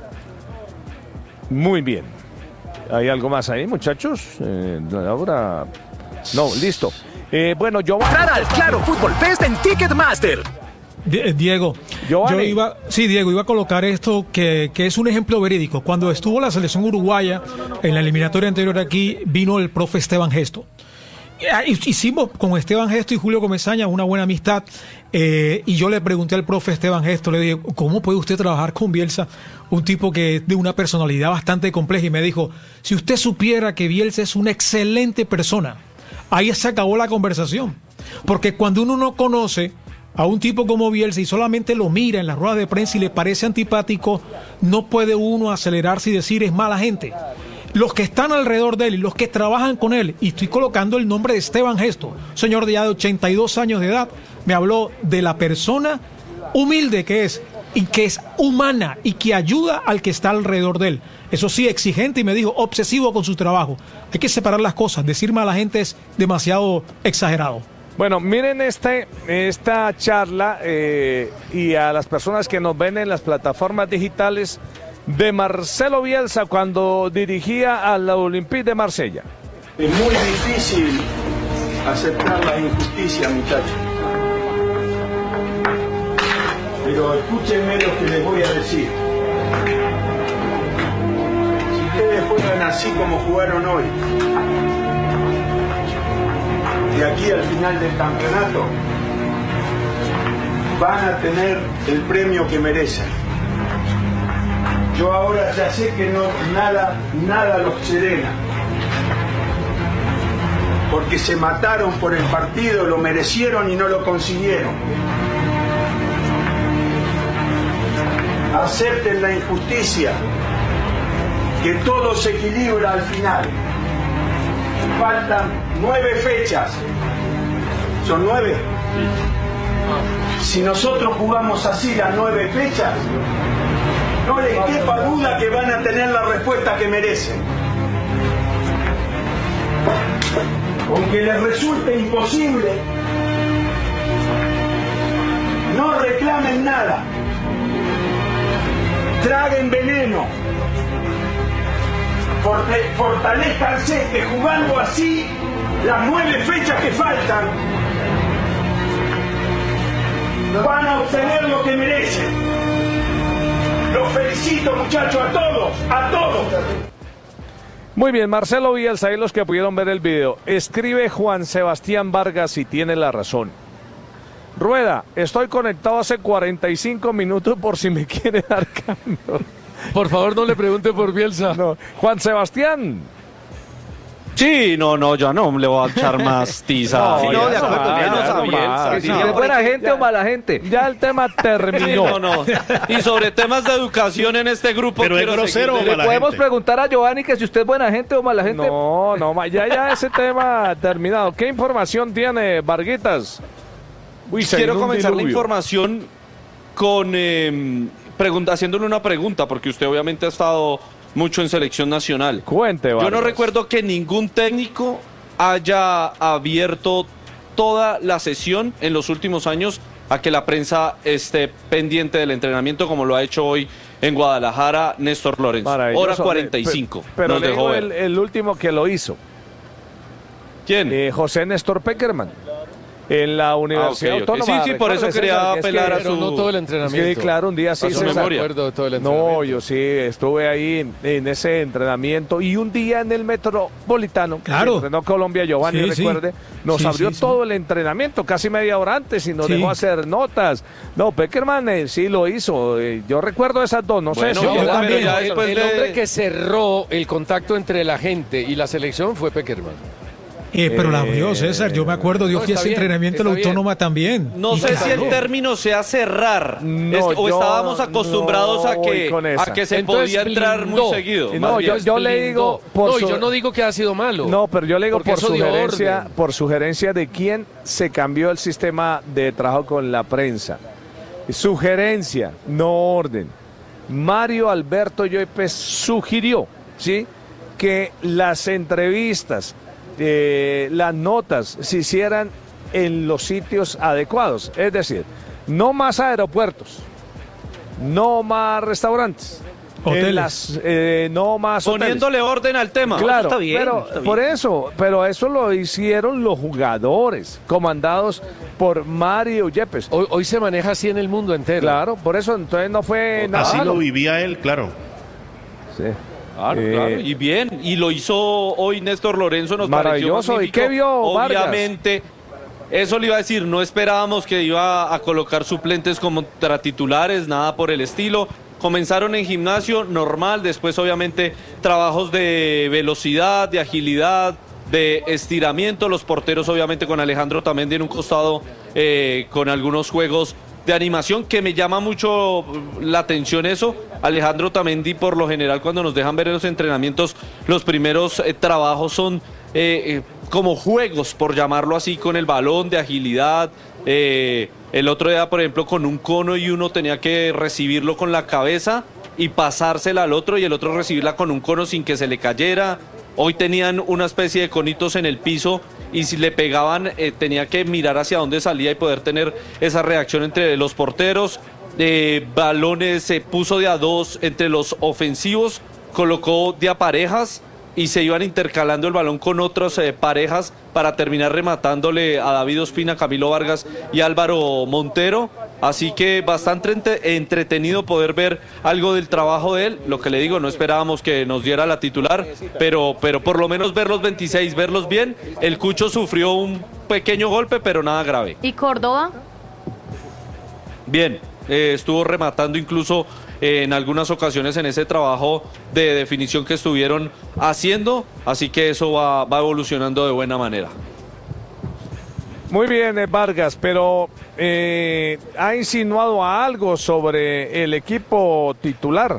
Muy bien. ¿Hay algo más ahí, muchachos? Eh, ahora... No, listo. Eh, bueno, yo... Entrar al Claro Fútbol Fest en Ticketmaster. Die- Diego, Giovanni. yo iba, sí, Diego, iba a colocar esto que, que es un ejemplo verídico. Cuando estuvo la selección uruguaya en la eliminatoria anterior aquí, vino el profe Esteban Gesto. Hicimos con Esteban Gesto y Julio Comesaña una buena amistad, eh, y yo le pregunté al profe Esteban Gesto, le dije, ¿cómo puede usted trabajar con Bielsa? Un tipo que es de una personalidad bastante compleja, y me dijo, si usted supiera que Bielsa es una excelente persona, ahí se acabó la conversación, porque cuando uno no conoce a un tipo como Bielsa y solamente lo mira en las ruedas de prensa y le parece antipático, no puede uno acelerarse y decir es mala gente. Los que están alrededor de él y los que trabajan con él, y estoy colocando el nombre de Esteban Gesto, señor de ya de ochenta y dos años de edad, me habló de la persona humilde que es y que es humana y que ayuda al que está alrededor de él. Eso sí, exigente, y me dijo obsesivo con su trabajo. Hay que separar las cosas, decir mala gente es demasiado exagerado. Bueno, miren este, esta charla eh, y a las personas que nos ven en las plataformas digitales de Marcelo Bielsa cuando dirigía a la Olympique de Marsella. Es muy difícil aceptar la injusticia, muchachos. Pero escúchenme lo que les voy a decir. Si ustedes juegan así como jugaron hoy, de aquí al final del campeonato, van a tener el premio que merecen. Yo ahora ya sé que no, nada, nada los serena. Porque se mataron por el partido, lo merecieron y no lo consiguieron. Acepten la injusticia, que todo se equilibra al final. Faltan nueve fechas. ¿Son nueve? Si nosotros jugamos así las nueve fechas, no les quepa duda que van a tener la respuesta que merecen. Aunque les resulte imposible, no reclamen nada. Traguen veneno. Forte- Fortalezcanse que jugando así las nueve fechas que faltan van a obtener lo que merecen. Los felicito, muchachos, a todos, a todos. Muy bien, Marcelo Bielsa, ahí los que pudieron ver el video. Escribe Juan Sebastián Vargas y tiene la razón. Rueda, estoy conectado hace cuarenta y cinco minutos por si me quiere dar cambio. Por favor, no le pregunte por Bielsa. No. Juan Sebastián. Sí, no, no, yo no le voy a echar más tiza. No, Sí, ya de acuerdo, no, menos ya a no Bielsa. más. Que si No, es buena gente o mala gente. Ya el tema terminó. no, no. Y sobre temas de educación en este grupo. Pero es quiero grosero seguir- o Le podemos preguntar a Giovanni que si usted es buena gente o mala gente. No, no, ma- ya, ya ese tema terminado. ¿Qué información tiene, Varguitas? Uy, se Quiero vino un comenzar la diluvio. información con eh, pregunta, haciéndole una pregunta, porque usted obviamente ha estado mucho en selección nacional. Cuente, Yo no Vargas. recuerdo que ningún técnico haya abierto toda la sesión en los últimos años a que la prensa esté pendiente del entrenamiento, como lo ha hecho hoy en Guadalajara Néstor Lorenzo. Maravilloso. Hora cuarenta y cinco. Pe- Pero nos le dejó digo ver. el, el último que lo hizo. ¿Quién? Eh, José Néstor Peckerman. En la Universidad Ah, ok, ok. Autónoma. Sí, sí, por eso Recuerde, quería César, que es apelar que- a Pero su- no todo el entrenamiento. Sí, claro, un día sí, A su César. memoria. Recuerdo de todo el entrenamiento. No, yo sí estuve ahí en, en ese entrenamiento y un día en el Metropolitano, Claro. que entrenó Colombia, Giovanni, Sí, sí. recuerde, nos Sí, abrió sí, sí. todo el entrenamiento, casi media hora antes y nos Sí. dejó hacer notas. No, Peckerman eh, sí lo hizo. eh, yo recuerdo esas dos, no Bueno, sé si No, yo pero también. el- ya el, después el de- hombre que cerró el contacto entre la gente y la selección fue Peckerman. Eh, pero la abrió, César. Yo me acuerdo, yo No, fui a está ese bien, entrenamiento en la está bien. Autónoma también. No Y sé si el claro. término sea cerrar, No, es que- o yo estábamos acostumbrados no a voy que con esa. a que se Entonces, podía entrar blindó. muy seguido. No, más yo- bien. Entonces, yo le blindó. digo por No, y su- yo no digo que ha sido malo. No, pero yo le digo Porque por eso dio sugerencia, orden. por sugerencia de quién se cambió el sistema de trabajo con la prensa. Sugerencia, no orden. Mario Alberto Yepes sugirió, ¿sí?, que las entrevistas, eh, las notas se hicieran en los sitios adecuados. Es decir, no más aeropuertos, no más restaurantes, Hoteles. en las, eh, no más hoteles. Poniéndole orden al tema. Claro, Está bien, pero está bien. por eso, pero eso lo hicieron los jugadores, comandados por Mario Yepes. Hoy, hoy se maneja así en el mundo entero. Claro, por eso entonces no fue nada. Así malo. lo vivía él, claro. Sí. Claro, Eh, claro, y bien, y lo hizo hoy Néstor Lorenzo, nos Maravilloso. pareció ¿Y qué magnífico. vio Vargas? Obviamente, eso le iba a decir, no esperábamos que iba a colocar suplentes como titulares, nada por el estilo. Comenzaron en gimnasio normal, después obviamente trabajos de velocidad, de agilidad, de estiramiento, los porteros obviamente con Alejandro también en un costado, eh, con algunos juegos de animación, que me llama mucho la atención eso. Alejandro Tamendi, por lo general, cuando nos dejan ver en los entrenamientos, los primeros eh, trabajos son eh, eh, como juegos, por llamarlo así, con el balón, de agilidad. Eh, el otro día, por ejemplo, con un cono y uno tenía que recibirlo con la cabeza y pasársela al otro y el otro recibirla con un cono sin que se le cayera. Hoy tenían una especie de conitos en el piso y si le pegaban eh, tenía que mirar hacia dónde salía y poder tener esa reacción entre los porteros. Eh, balones se puso de a dos entre los ofensivos, colocó de a parejas y se iban intercalando el balón con otras eh, parejas para terminar rematándole a David Ospina, Camilo Vargas y Álvaro Montero. Así que bastante entre- entretenido poder ver algo del trabajo de él. Lo que le digo, no esperábamos que nos diera la titular, pero, pero por lo menos ver los veintiséis, verlos bien. El Cucho sufrió un pequeño golpe, pero nada grave. ¿Y Córdoba? Bien, eh, estuvo rematando incluso eh, en algunas ocasiones en ese trabajo de definición que estuvieron haciendo, así que eso va, va evolucionando de buena manera. Muy bien, eh, Vargas, pero eh, ¿ha insinuado algo sobre el equipo titular?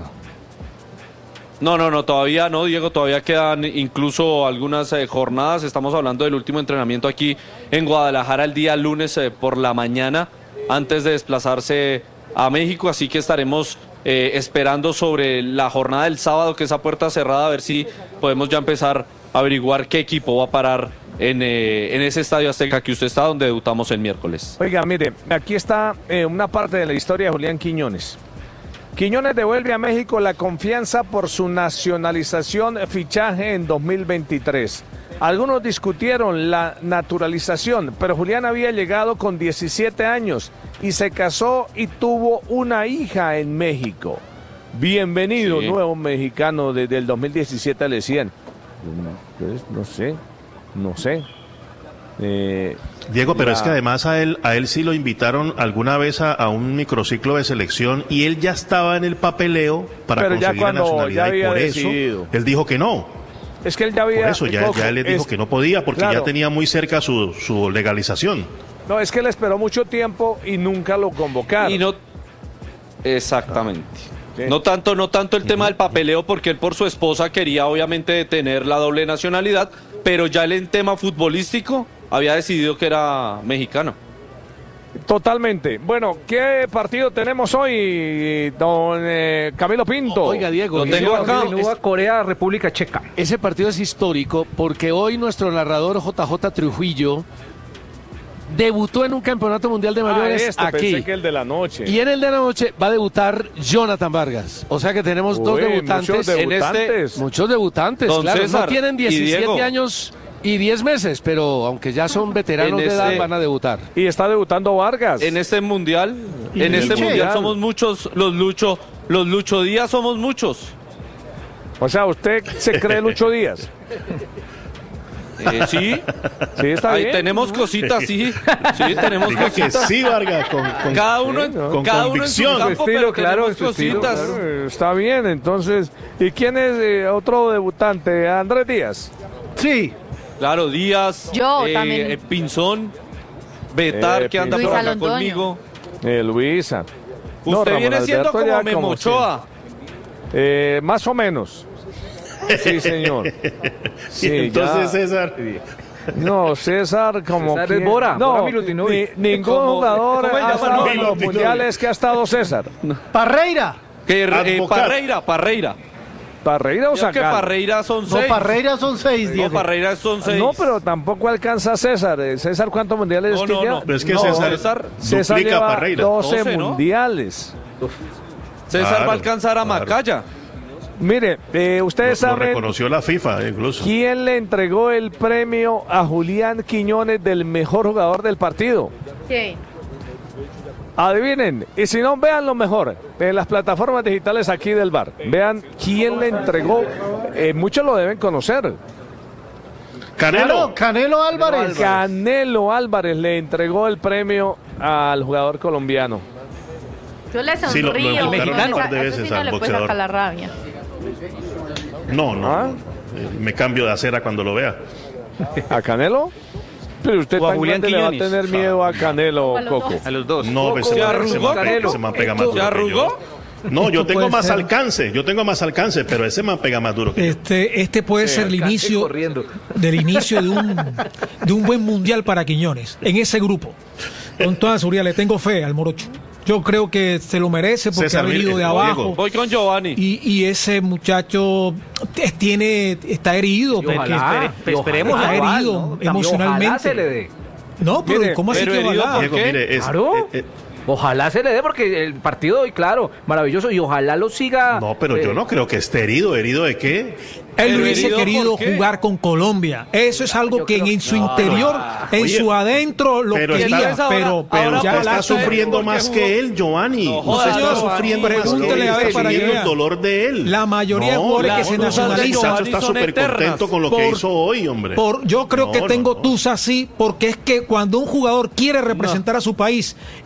No, no, no, todavía no, Diego, todavía quedan incluso algunas eh, jornadas. Estamos hablando del último entrenamiento aquí en Guadalajara el día lunes eh, por la mañana, antes de desplazarse a México, así que estaremos eh, esperando sobre la jornada del sábado, que es a puerta cerrada, a ver si podemos ya empezar a averiguar qué equipo va a parar en, eh, en ese Estadio Azteca que usted está, donde debutamos el miércoles. Oiga, mire, aquí está eh, una parte de la historia de Julián Quiñones. Quiñones devuelve a México la confianza por su nacionalización, fichaje en dos mil veintitrés. Algunos discutieron la naturalización, pero Julián había llegado con diecisiete años y se casó y tuvo una hija en México. Bienvenido, sí. Nuevo mexicano, desde el dos mil diecisiete le decían. No, pues, no sé, no sé. Eh, Diego, pero la... es que además a él, a él sí lo invitaron alguna vez a, a un microciclo de selección y él ya estaba en el papeleo para pero conseguir ya cuando la nacionalidad ya y por decidido. eso él dijo que no. Es que él ya había... Por eso ya, ya él dijo es... que no podía porque claro. ya tenía muy cerca su, su legalización. No, es que él esperó mucho tiempo y nunca lo convocaron. Y no... Exactamente. Sí. No tanto, no tanto el uh-huh. tema del papeleo, porque él por su esposa quería obviamente tener la doble nacionalidad, pero ya él en tema futbolístico había decidido que era mexicano. Totalmente. Bueno, ¿qué partido tenemos hoy, don eh, Camilo Pinto? Oiga, Diego, lo tengo acá. Es... Corea, República Checa. Ese partido es histórico porque hoy nuestro narrador J J Trujillo debutó en un campeonato mundial de mayores ah, este, aquí. Pensé que el de la noche. Y en el de la noche va a debutar Jonathan Vargas. O sea que tenemos Uy, dos debutantes. Muchos debutantes. En este, muchos debutantes, don claro. César, no tienen diecisiete años y diez meses, pero aunque ya son veteranos de edad, van a debutar. Y está debutando Vargas. En este mundial, y en este mundial, mundial somos muchos, los Lucho, los Lucho Díaz somos muchos. O sea, ¿usted se cree Lucho Díaz? Eh, sí, sí está ahí bien. tenemos cositas, sí, sí tenemos Diga cositas. Que sí, Vargas, con, con, cada uno, en, con cada convicción. uno en su campo, estilo, pero claro, tenemos estilo, cositas. Claro, está bien, entonces, ¿y quién es eh, otro debutante? Andrés Díaz. Sí. Claro, Díaz, Yo eh, también. eh, Pinzón, Betar, eh, que anda Luis por acá Alondoño. conmigo. Eh, Luisa. Usted no, viene Ramón siendo Alberto como ya Memochoa. Eh, más o menos. Sí, señor. Sí, entonces, ya. César. No, César como César que... es Bora, no, Bora Milutinovic. ni, ningún ¿Cómo- jugador cómo ha llama? estado en los Milutinovic. mundiales que ha estado César. Parreira. Que, eh, Advocat. Parreira, Parreira. Parreira o Creo que Zagal. Parreira son No, seis. Parreira son seis, No, Diego. Parreira son seis. No, pero tampoco alcanza a César. Eh, César, ¿cuántos mundiales No, es que no, ya? no. Pero es que No, César, César César duplica lleva a Parreira. doce, doce, ¿no? mundiales. César Claro, va a alcanzar a claro. Macaya. Mire, eh, ustedes Lo, lo saben reconoció la FIFA incluso. quién le entregó el premio a Julián Quiñones del mejor jugador del partido. Sí. Adivinen, y si no, vean lo mejor en las plataformas digitales aquí del bar. Vean quién le entregó, eh, muchos lo deben conocer. Canelo. Claro, Canelo Álvarez. Canelo Álvarez le entregó el premio al jugador colombiano. Yo le Sí, lo- lo sonrío. enfocaron Esa- un par de eso veces sí no al le puede boxeador. sacar la rabia. No, no. ¿Ah? Eh, Me cambio de acera cuando lo vea. ¿A Canelo? Pero usted O a tan Julián grande le va a Quiñones. tener miedo a Canelo, O a los Coco. dos. A los dos. No, pues, ¿Se ese, arrugó, ese man pega, Canelo? ese man pega más ¿Se duro que arrugó? yo. No, yo tengo puede más ser. alcance. Yo tengo más alcance, pero ese man pega más duro que yo. Este, este puede ser el Alcance inicio corriendo. del inicio de un, de un buen mundial para Quiñones, en ese grupo. Con toda seguridad, le tengo fe al Morocho. Yo creo que se lo merece porque César, ha venido mire, de Diego. abajo. Voy con Giovanni. Y, y ese muchacho t- tiene, está herido, Y porque ojalá, está- y ojalá, está igual, herido ¿no? Y emocionalmente. ojalá se le dé. No, pero Mire, ¿cómo así pero que herido ojalá? por Diego, qué? mire, es, Claro. eh, eh, Ojalá se le dé porque el partido hoy, claro, maravilloso. Y ojalá lo siga. no, pero eh, yo no creo que esté herido. ¿Herido de qué? Él Pero hubiese herido, querido ¿por qué? jugar con Colombia. Eso es algo Yo que creo- en su No, interior, en oye, su adentro lo pero quería, está- ahora- pero, Pero Ahora usted ya está la sufriendo ¿por qué más jugó? que él, Giovanni. No, usted joda, está señor, sufriendo más que él. pregúntele a ver Está para que viviendo vea. el dolor de él. La mayoría de jugadores la- que se no, ese nacionalizan muchacho está son súper eternas. contento con lo que Por- hizo hoy, hombre. Por, yo creo No, que no, tengo no. tus así, porque es que cuando un jugador quiere representar a su país y no lo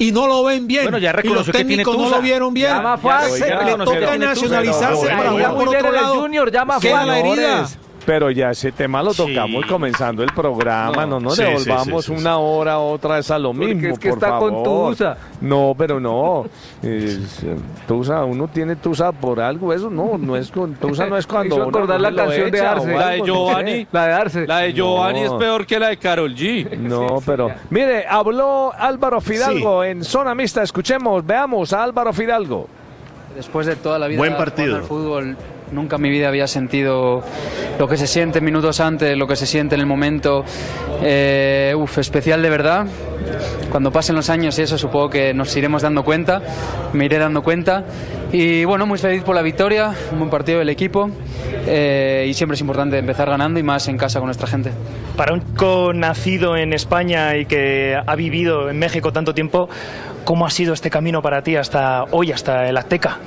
ven bien. Bueno, ya y los reconoció que tiene técnicos no Tusa. lo vieron bien. Ya más fácil. Se Ya le reconoció que toca tiene Tusa. nacionalizarse Pero, para bueno, jugar por muy bien otro en el lado. Junior, ya más Queda la fácil. herida. Pero ya ese tema lo tocamos comenzando el programa, no, nos Sí, sí, devolvamos sí, sí, sí. una hora, otra vez a lo Porque mismo, es que por está con favor. Tusa. No, pero no. Es, eh, Tusa, uno tiene Tusa por algo, eso no, no es con Tusa no es cuando Hizo uno acordar la lo canción de echa Arce. o La de algo, no Giovanni. sé. La de Arce. La de Giovanni No. es peor que la de Karol G. No, pero mire, habló Álvaro Fidalgo en Zona Mixta, escuchemos, veamos a Álvaro Fidalgo. Después de toda la vida Buen partido. jugando al fútbol, nunca en mi vida había sentido lo que se siente minutos antes, lo que se siente en el momento. Eh, uf, especial de verdad. Cuando pasen los años y eso supongo que nos iremos dando cuenta, me iré dando cuenta. Y bueno, muy feliz por la victoria, un buen partido del equipo. Eh, y siempre es importante empezar ganando y más en casa con nuestra gente. Para un chico nacido en España y que ha vivido en México tanto tiempo, ¿cómo ha sido este camino para ti hasta hoy, hasta el Azteca?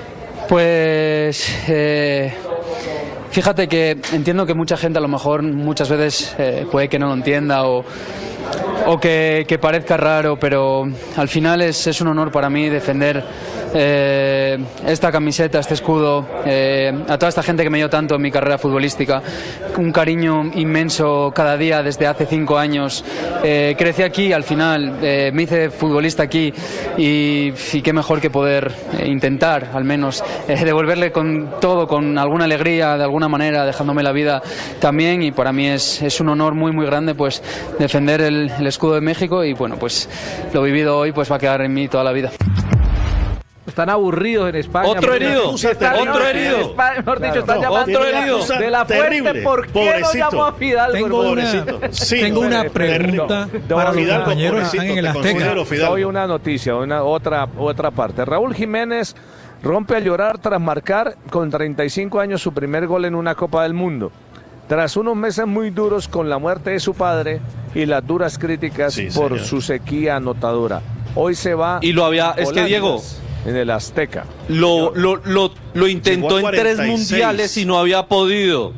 Pues eh, fíjate que entiendo que mucha gente a lo mejor muchas veces eh, puede que no lo entienda o, o que, que parezca raro, pero al final es, es un honor para mí defender eh, esta camiseta, este escudo, eh, a toda esta gente que me dio tanto en mi carrera futbolística, un cariño inmenso cada día desde hace cinco años. Eh, crecí aquí, al final eh, me hice futbolista aquí y, y qué mejor que poder eh, intentar al menos eh, devolverle con todo, con alguna alegría, de alguna manera, dejándome la vida también, y para mí es, es un honor muy muy grande pues defender el, el escudo de México, y bueno, pues lo vivido hoy pues va a quedar en mí toda la vida. Están aburridos en España. Otro Mira, herido, están- otro herido. España, mejor dicho, están No, llamando otro herido. de la fuente. Terrible, ¿Por qué pobrecito. no llamó a Fidalgo? Tengo hermano? una, Pobrecito. Sí, tengo no, una eh, pregunta terrible. para los Fidalgo, compañeros que pobrecito, están en el te Azteca. considero, Fidalgo. Doy una noticia, una otra otra parte. Raúl Jiménez rompe a llorar tras marcar con treinta y cinco años su primer gol en una Copa del Mundo. Tras unos meses muy duros con la muerte de su padre y las duras críticas Sí, por señor. su sequía anotadora. Hoy se va Y lo había, es que Holandas, Diego, en el Azteca. lo, lo, lo, lo intentó en Llegó a tres cuarenta y seis. mundiales y no había podido.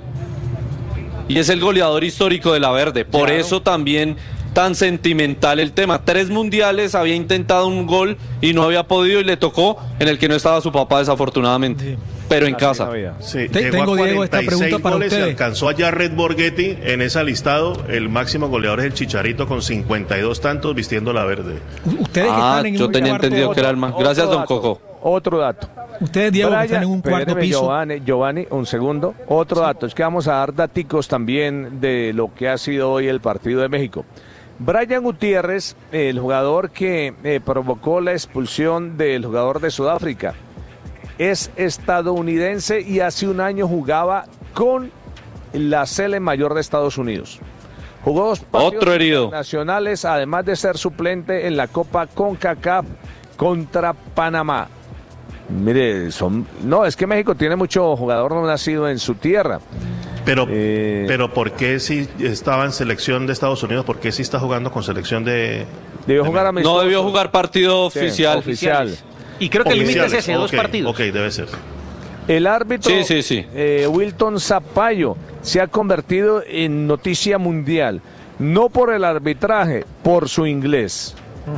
Y es el goleador histórico de la Verde. Por Claro. eso también tan sentimental el tema. Tres mundiales, había intentado un gol y no había podido, y le tocó en el que no estaba su papá, desafortunadamente. Pero en casa. Sí, Te- llegó tengo, a Diego, esta cuarenta y seis pregunta para goles y ustedes. alcanzó a Jared Borghetti en ese listado. El máximo goleador es el Chicharito con cincuenta y dos tantos vistiendo la verde. Ustedes que Ah, están en yo un tenía cuarto- entendido que era el más. Otro Gracias, don dato, Coco. Otro dato. Ustedes, Diego, que Brian, están en un cuarto espéreme, piso. Giovanni, Giovanni, un segundo. Otro dato, es que vamos a dar daticos también de lo que ha sido hoy el partido de México. Brian Gutiérrez, el jugador que eh, provocó la expulsión del jugador de Sudáfrica, es estadounidense y hace un año jugaba con la Sele Mayor de Estados Unidos. Jugó dos partidos Otro herido. internacionales, además de ser suplente en la Copa CONCACAF contra Panamá. Mire, son no, es que México tiene mucho jugador no nacido en su tierra. Pero, Eh, pero ¿por qué si estaba en selección de Estados Unidos? ¿Por qué si está jugando con selección de...? Debió jugar a No debió jugar partido Sí, oficial. oficial. Y creo que el límite es Oficiales, ese, dos ok, partidos. Ok, debe ser. El árbitro Sí, sí, sí. eh, Wilton Zapallo se ha convertido en noticia mundial, no por el arbitraje, por su inglés.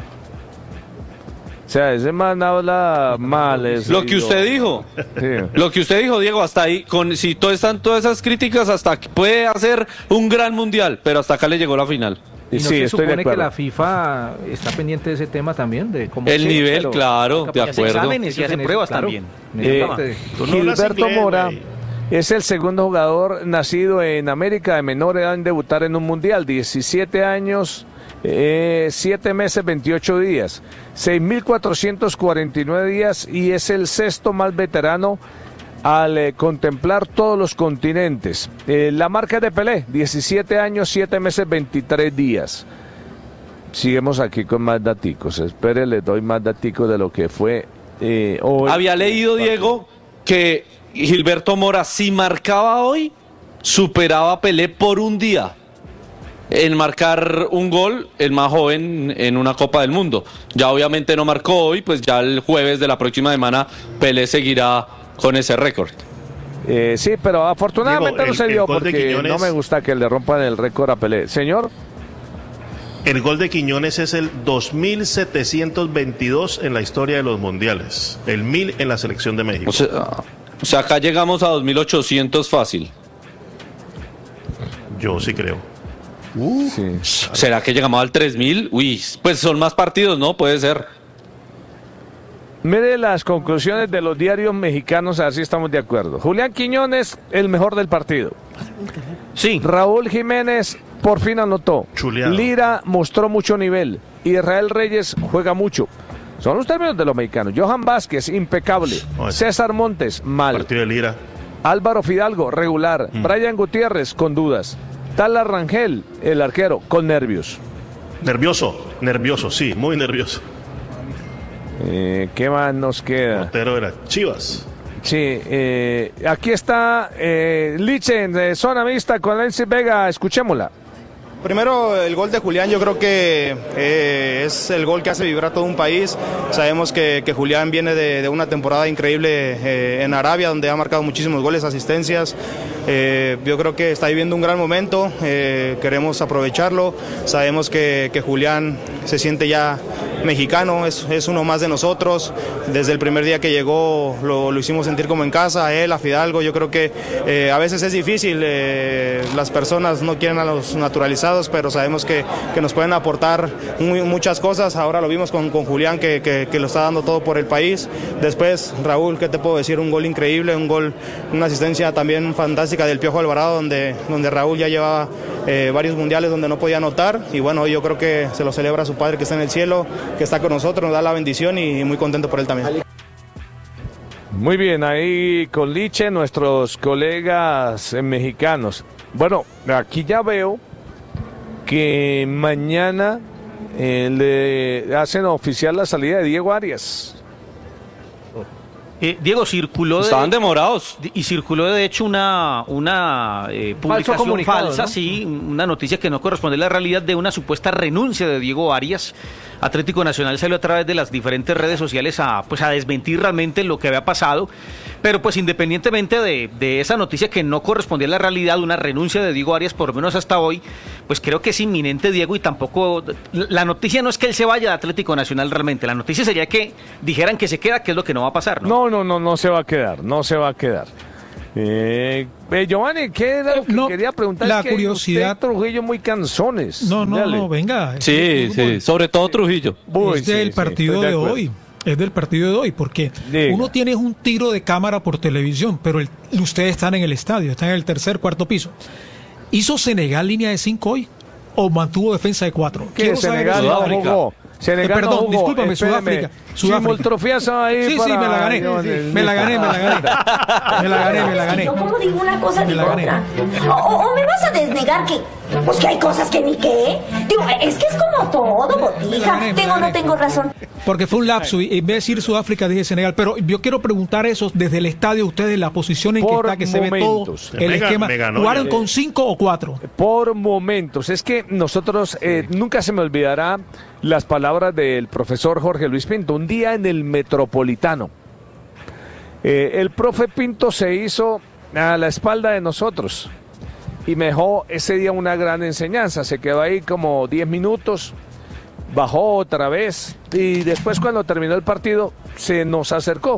O sea, ese man habla mal. ese Lo que usted idioma. dijo. Sí. Lo que usted dijo, Diego, hasta ahí, con si todo están todas esas críticas, hasta que puede hacer un gran mundial, pero hasta acá le llegó la final. Y no Sí, se estoy de supone que acuerdo. la FIFA está pendiente de ese tema también, de cómo El Sí, nivel, pero- claro, de Hace acuerdo. exámenes y hace Claro. pruebas también. Eh, Tú no hablas Gilberto inglés, Mora güey. es el segundo jugador nacido en América de menor edad en debutar en un mundial, diecisiete años, eh, siete meses, veintiocho días, seis mil cuatrocientos cuarenta y nueve días, y es el sexto más veterano al eh, contemplar todos los continentes. Eh, la marca de Pelé, diecisiete años, siete meses, veintitrés días. Seguimos aquí con más daticos. Espere, les doy más daticos de lo que fue eh, hoy. Había leído, Diego, que Gilberto Mora, si marcaba hoy, superaba a Pelé por un día en marcar un gol, el más joven en una Copa del Mundo. Ya obviamente no marcó hoy, pues ya el jueves de la próxima semana Pelé seguirá con ese récord. Eh, sí, pero afortunadamente Digo, no el- se el dio gol de porque Quiñones- no me gusta que le rompan el récord a Pelé. Señor, El gol de Quiñones es el dos mil setecientos veintidós en la historia de los mundiales. El mil en la selección de México. O sea, o sea, acá llegamos a dos mil ochocientos fácil. Yo sí creo. Uh, sí. ¿Será que llegamos al tres mil? Uy, pues son más partidos, ¿no? Puede ser. Mire las conclusiones de los diarios mexicanos, así estamos de acuerdo. Julián Quiñones, el mejor del partido. Sí. Raúl Jiménez por fin anotó. Chuleado. Lira mostró mucho nivel. Israel Reyes juega mucho. Son los términos de los mexicanos. Johan Vázquez, impecable. Oh, César Montes, mal. Partido de Lira. Álvaro Fidalgo, regular. Mm. Brian Gutiérrez, con dudas. Tala Rangel, el arquero, con nervios. Nervioso, nervioso, sí, muy nervioso. Eh, ¿Qué más nos queda? Portero era Chivas. Sí, eh, aquí está eh, Lichen de zona mixta con Lenzi Vega, escuchémosla. Primero, el gol de Julián, yo creo que eh, es el gol que hace vibrar todo un país. Sabemos que, que Julián viene de, de una temporada increíble eh, en Arabia, donde ha marcado muchísimos goles, asistencias. Eh, yo creo que está viviendo un gran momento, eh, queremos aprovecharlo. Sabemos que, que Julián se siente ya mexicano, es, es uno más de nosotros. Desde el primer día que llegó lo, lo hicimos sentir como en casa, a él, a Fidalgo. Yo creo que eh, a veces es difícil, eh, las personas no quieren a los naturalizados, pero sabemos que, que nos pueden aportar muy, muchas cosas. Ahora lo vimos con, con Julián que, que, que lo está dando todo por el país. Después, Raúl, ¿qué te puedo decir? Un gol increíble, un gol, una asistencia también fantástica del Piojo Alvarado, donde, donde Raúl ya llevaba eh, varios mundiales donde no podía anotar, y bueno, yo creo que se lo celebra a su padre que está en el cielo, que está con nosotros, nos da la bendición y muy contento por él también. Muy bien, ahí con Liche, nuestros colegas eh, mexicanos. Bueno, aquí ya veo que mañana eh, le hacen oficial la salida de Diego Arias. Eh, Diego, circuló de, estaban demorados y circuló de hecho una una eh, publicación falsa, ¿no? Sí, una noticia que no corresponde a la realidad de una supuesta renuncia de Diego Arias. Atlético Nacional salió a través de las diferentes redes sociales a pues a desmentir realmente lo que había pasado, pero pues independientemente de, de esa noticia que no correspondía a la realidad, una renuncia de Diego Arias por lo menos hasta hoy, pues creo que es inminente, Diego, y tampoco la noticia no es que él se vaya de Atlético Nacional realmente, la noticia sería que dijeran que se queda, que es lo que no va a pasar, ¿no? No, no, no, no se va a quedar, no se va a quedar. Eh, eh, Giovanni, ¿qué era lo que no, quería preguntar? La es que curiosidad. Usted, Trujillo, muy cansones. No, no, Dale. no, venga. Sí, sí, sobre todo Trujillo. Uy, es del sí, partido sí, de, de hoy. Es del partido de hoy, porque Diga. Uno tiene un tiro de cámara por televisión, pero el, ustedes están en el estadio, están en el tercer, cuarto piso. ¿Hizo Senegal línea de cinco hoy o mantuvo defensa de cuatro? ¿Qué Senegal no jugó? Senegal eh, perdón, no jugó. discúlpame, Sudáfrica. Sudáfrica. Ahí sí, para... sí, me la gané. No, sí, me la gané, me la gané. Me la gané, me la gané. Yo como digo una cosa, digo otra. O, o me vas a desnegar que, pues que hay cosas que ni qué. Digo, es que es como todo, botija. Gané, tengo o no tengo razón. Porque fue un lapso y en vez de decir Sudáfrica dije Senegal. Pero yo quiero preguntar eso desde el estadio, ustedes, la posición en Por que está, que momentos. Se ve todo el me esquema. Me ganó, ¿Jugaron con cinco o cuatro? Por momentos. Es que nosotros, eh, nunca se me olvidará las palabras del profesor Jorge Luis Pinto, un día en el Metropolitano. Eh, el profe Pinto se hizo a la espalda de nosotros y me dejó ese día una gran enseñanza. Se quedó ahí como diez minutos, bajó otra vez y después cuando terminó el partido se nos acercó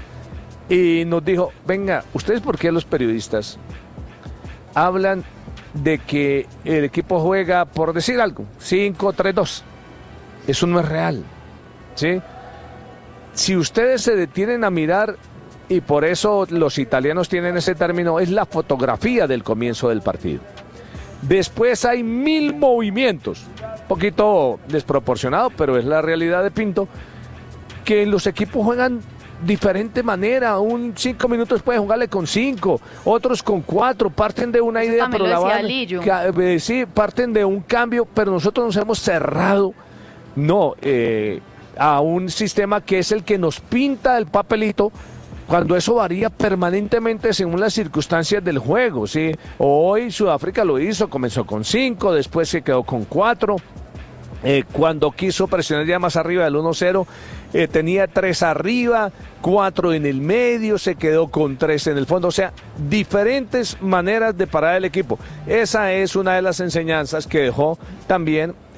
y nos dijo, venga, ¿ustedes por qué los periodistas hablan de que el equipo juega, por decir algo, cinco tres dos? Eso no es real, ¿sí? Si ustedes se detienen a mirar, y por eso los italianos tienen ese término, es la fotografía del comienzo del partido. Después hay mil movimientos, un poquito desproporcionado, pero es la realidad de Pinto, que los equipos juegan diferente manera. Un cinco minutos pueden jugarle con cinco, otros con cuatro, parten de una idea, pero la van, que, eh, sí, parten de un cambio, pero nosotros nos hemos cerrado. No, eh, a un sistema que es el que nos pinta el papelito, cuando eso varía permanentemente según las circunstancias del juego, ¿sí? Hoy Sudáfrica lo hizo, comenzó con cinco, después se quedó con cuatro. Eh, cuando quiso presionar ya más arriba del uno cero, eh, tenía tres arriba, cuatro en el medio, se quedó con tres en el fondo. O sea, diferentes maneras de parar el equipo. Esa es una de las enseñanzas que dejó también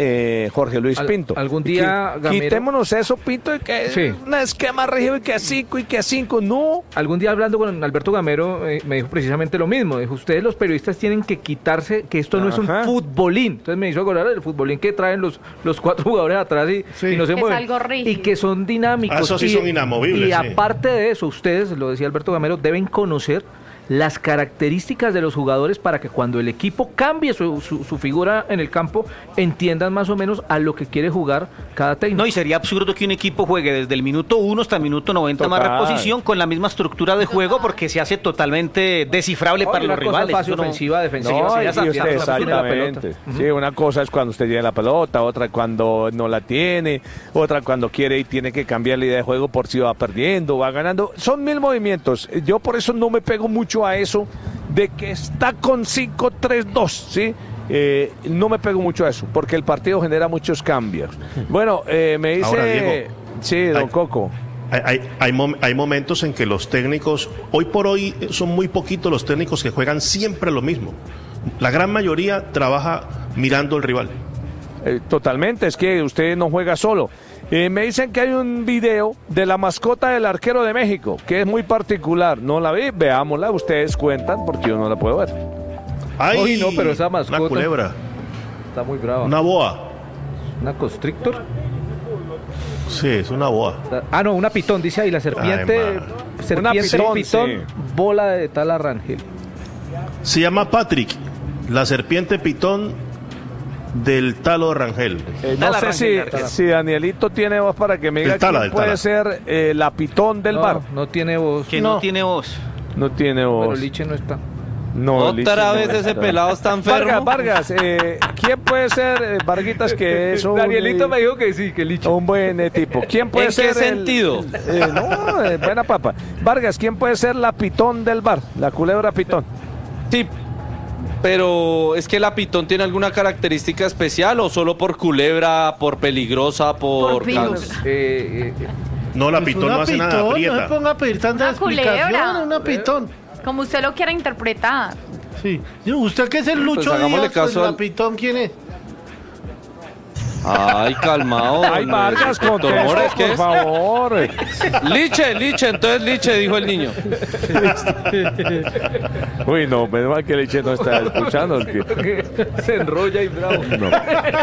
eh, Jorge Luis Al, Pinto. Algún día, Qui- Gamero, Quitémonos eso, Pinto, y que Sí. un esquema rígido y que a cinco y que a cinco, no. algún día hablando con Alberto Gamero eh, me dijo precisamente lo mismo. Dijo, ustedes los periodistas tienen que quitarse que esto no es un Ajá. futbolín. Entonces me hizo acordar del futbolín que traen los, los cuatro jugadores atrás y, y no se Que es mueven. algo rígido. Y que son dinámicos. Ah, esos sí y, son inamovibles, Y sí. aparte de eso, ustedes, lo decía Alberto Gamero, deben conocer las características de los jugadores para que cuando el equipo cambie su, su, su figura en el campo, entiendan más o menos a lo que quiere jugar cada técnico. No, y sería absurdo que un equipo juegue desde el minuto uno hasta el minuto noventa más Total. reposición con la misma estructura de juego porque se hace totalmente descifrable para una los cosa rivales. fase Eso no- ofensiva, defensiva. No, sí, y ya usted, sabía, ya tiene la pelota. exactamente. Sí, una cosa es cuando usted tiene la pelota, otra cuando no la tiene, otra cuando quiere y tiene que cambiar la idea de juego por si va perdiendo, va ganando. Son mil movimientos. Yo por eso no me pego mucho a eso de que está con cinco tres dos, ¿sí? Eh, no me pego mucho a eso, porque el partido genera muchos cambios. Bueno, eh, me dice... Ahora, Diego, sí, don hay- Coco. Hay, hay, hay mom- hay momentos en que los técnicos, hoy por hoy son muy poquitos los técnicos que juegan siempre lo mismo. La gran mayoría trabaja mirando al rival. Eh, totalmente, es que usted no juega solo. Eh, me dicen que hay un video de la mascota del arquero de México, que es muy particular. No la vi, veámosla, ustedes cuentan, porque yo no la puedo ver. ¡Ay! Uy, no, pero esa mascota Una culebra, está muy brava. una boa. ¿Una constrictor? Sí, es una boa. Ah, no, una pitón, dice ahí, la serpiente. Ay, man. serpiente Una pitón, pitón, sí. bola de tal arrangel. Se llama Patrick, la serpiente pitón del Talo de Rangel. Eh, no sé si, si Danielito tiene voz para que me diga Del Tala, quién del puede Tala. ser eh, la pitón del No, bar. no tiene voz. Que no, tiene voz. No tiene voz. Pero Liche no está. No, Liche Otra no vez ese está. pelado está enfermo. Vargas, Vargas, eh, ¿quién puede ser, eh, Varguitas, que es un... Danielito me dijo que sí, que Liche. Un buen eh, tipo. ¿Quién puede ¿En ser qué el- sentido? eh, no, eh, buena papa. Vargas, ¿quién puede ser la pitón del bar? La culebra pitón. Sí, pero es que la pitón tiene alguna característica especial o solo por culebra, por peligrosa, por... Por virus. Eh, eh, No, la Pues pitón una no hace nada, pitón, no aprieta. se ponga a pedir tanta Una culebra. explicación, una pitón. Como usted lo quiera interpretar. Sí. ¿Usted qué es el Pues Lucho hagámosle Díaz? Pues caso la al- pitón, ¿quién es? Ay, calmado. Ay, Vargas, Doctor contesta, Mores, ¿qué por es? favor. Liche, liche, entonces liche, dijo el niño. Uy, no, menos mal que Liche no está escuchando. es que- se enrolla y bravo. no.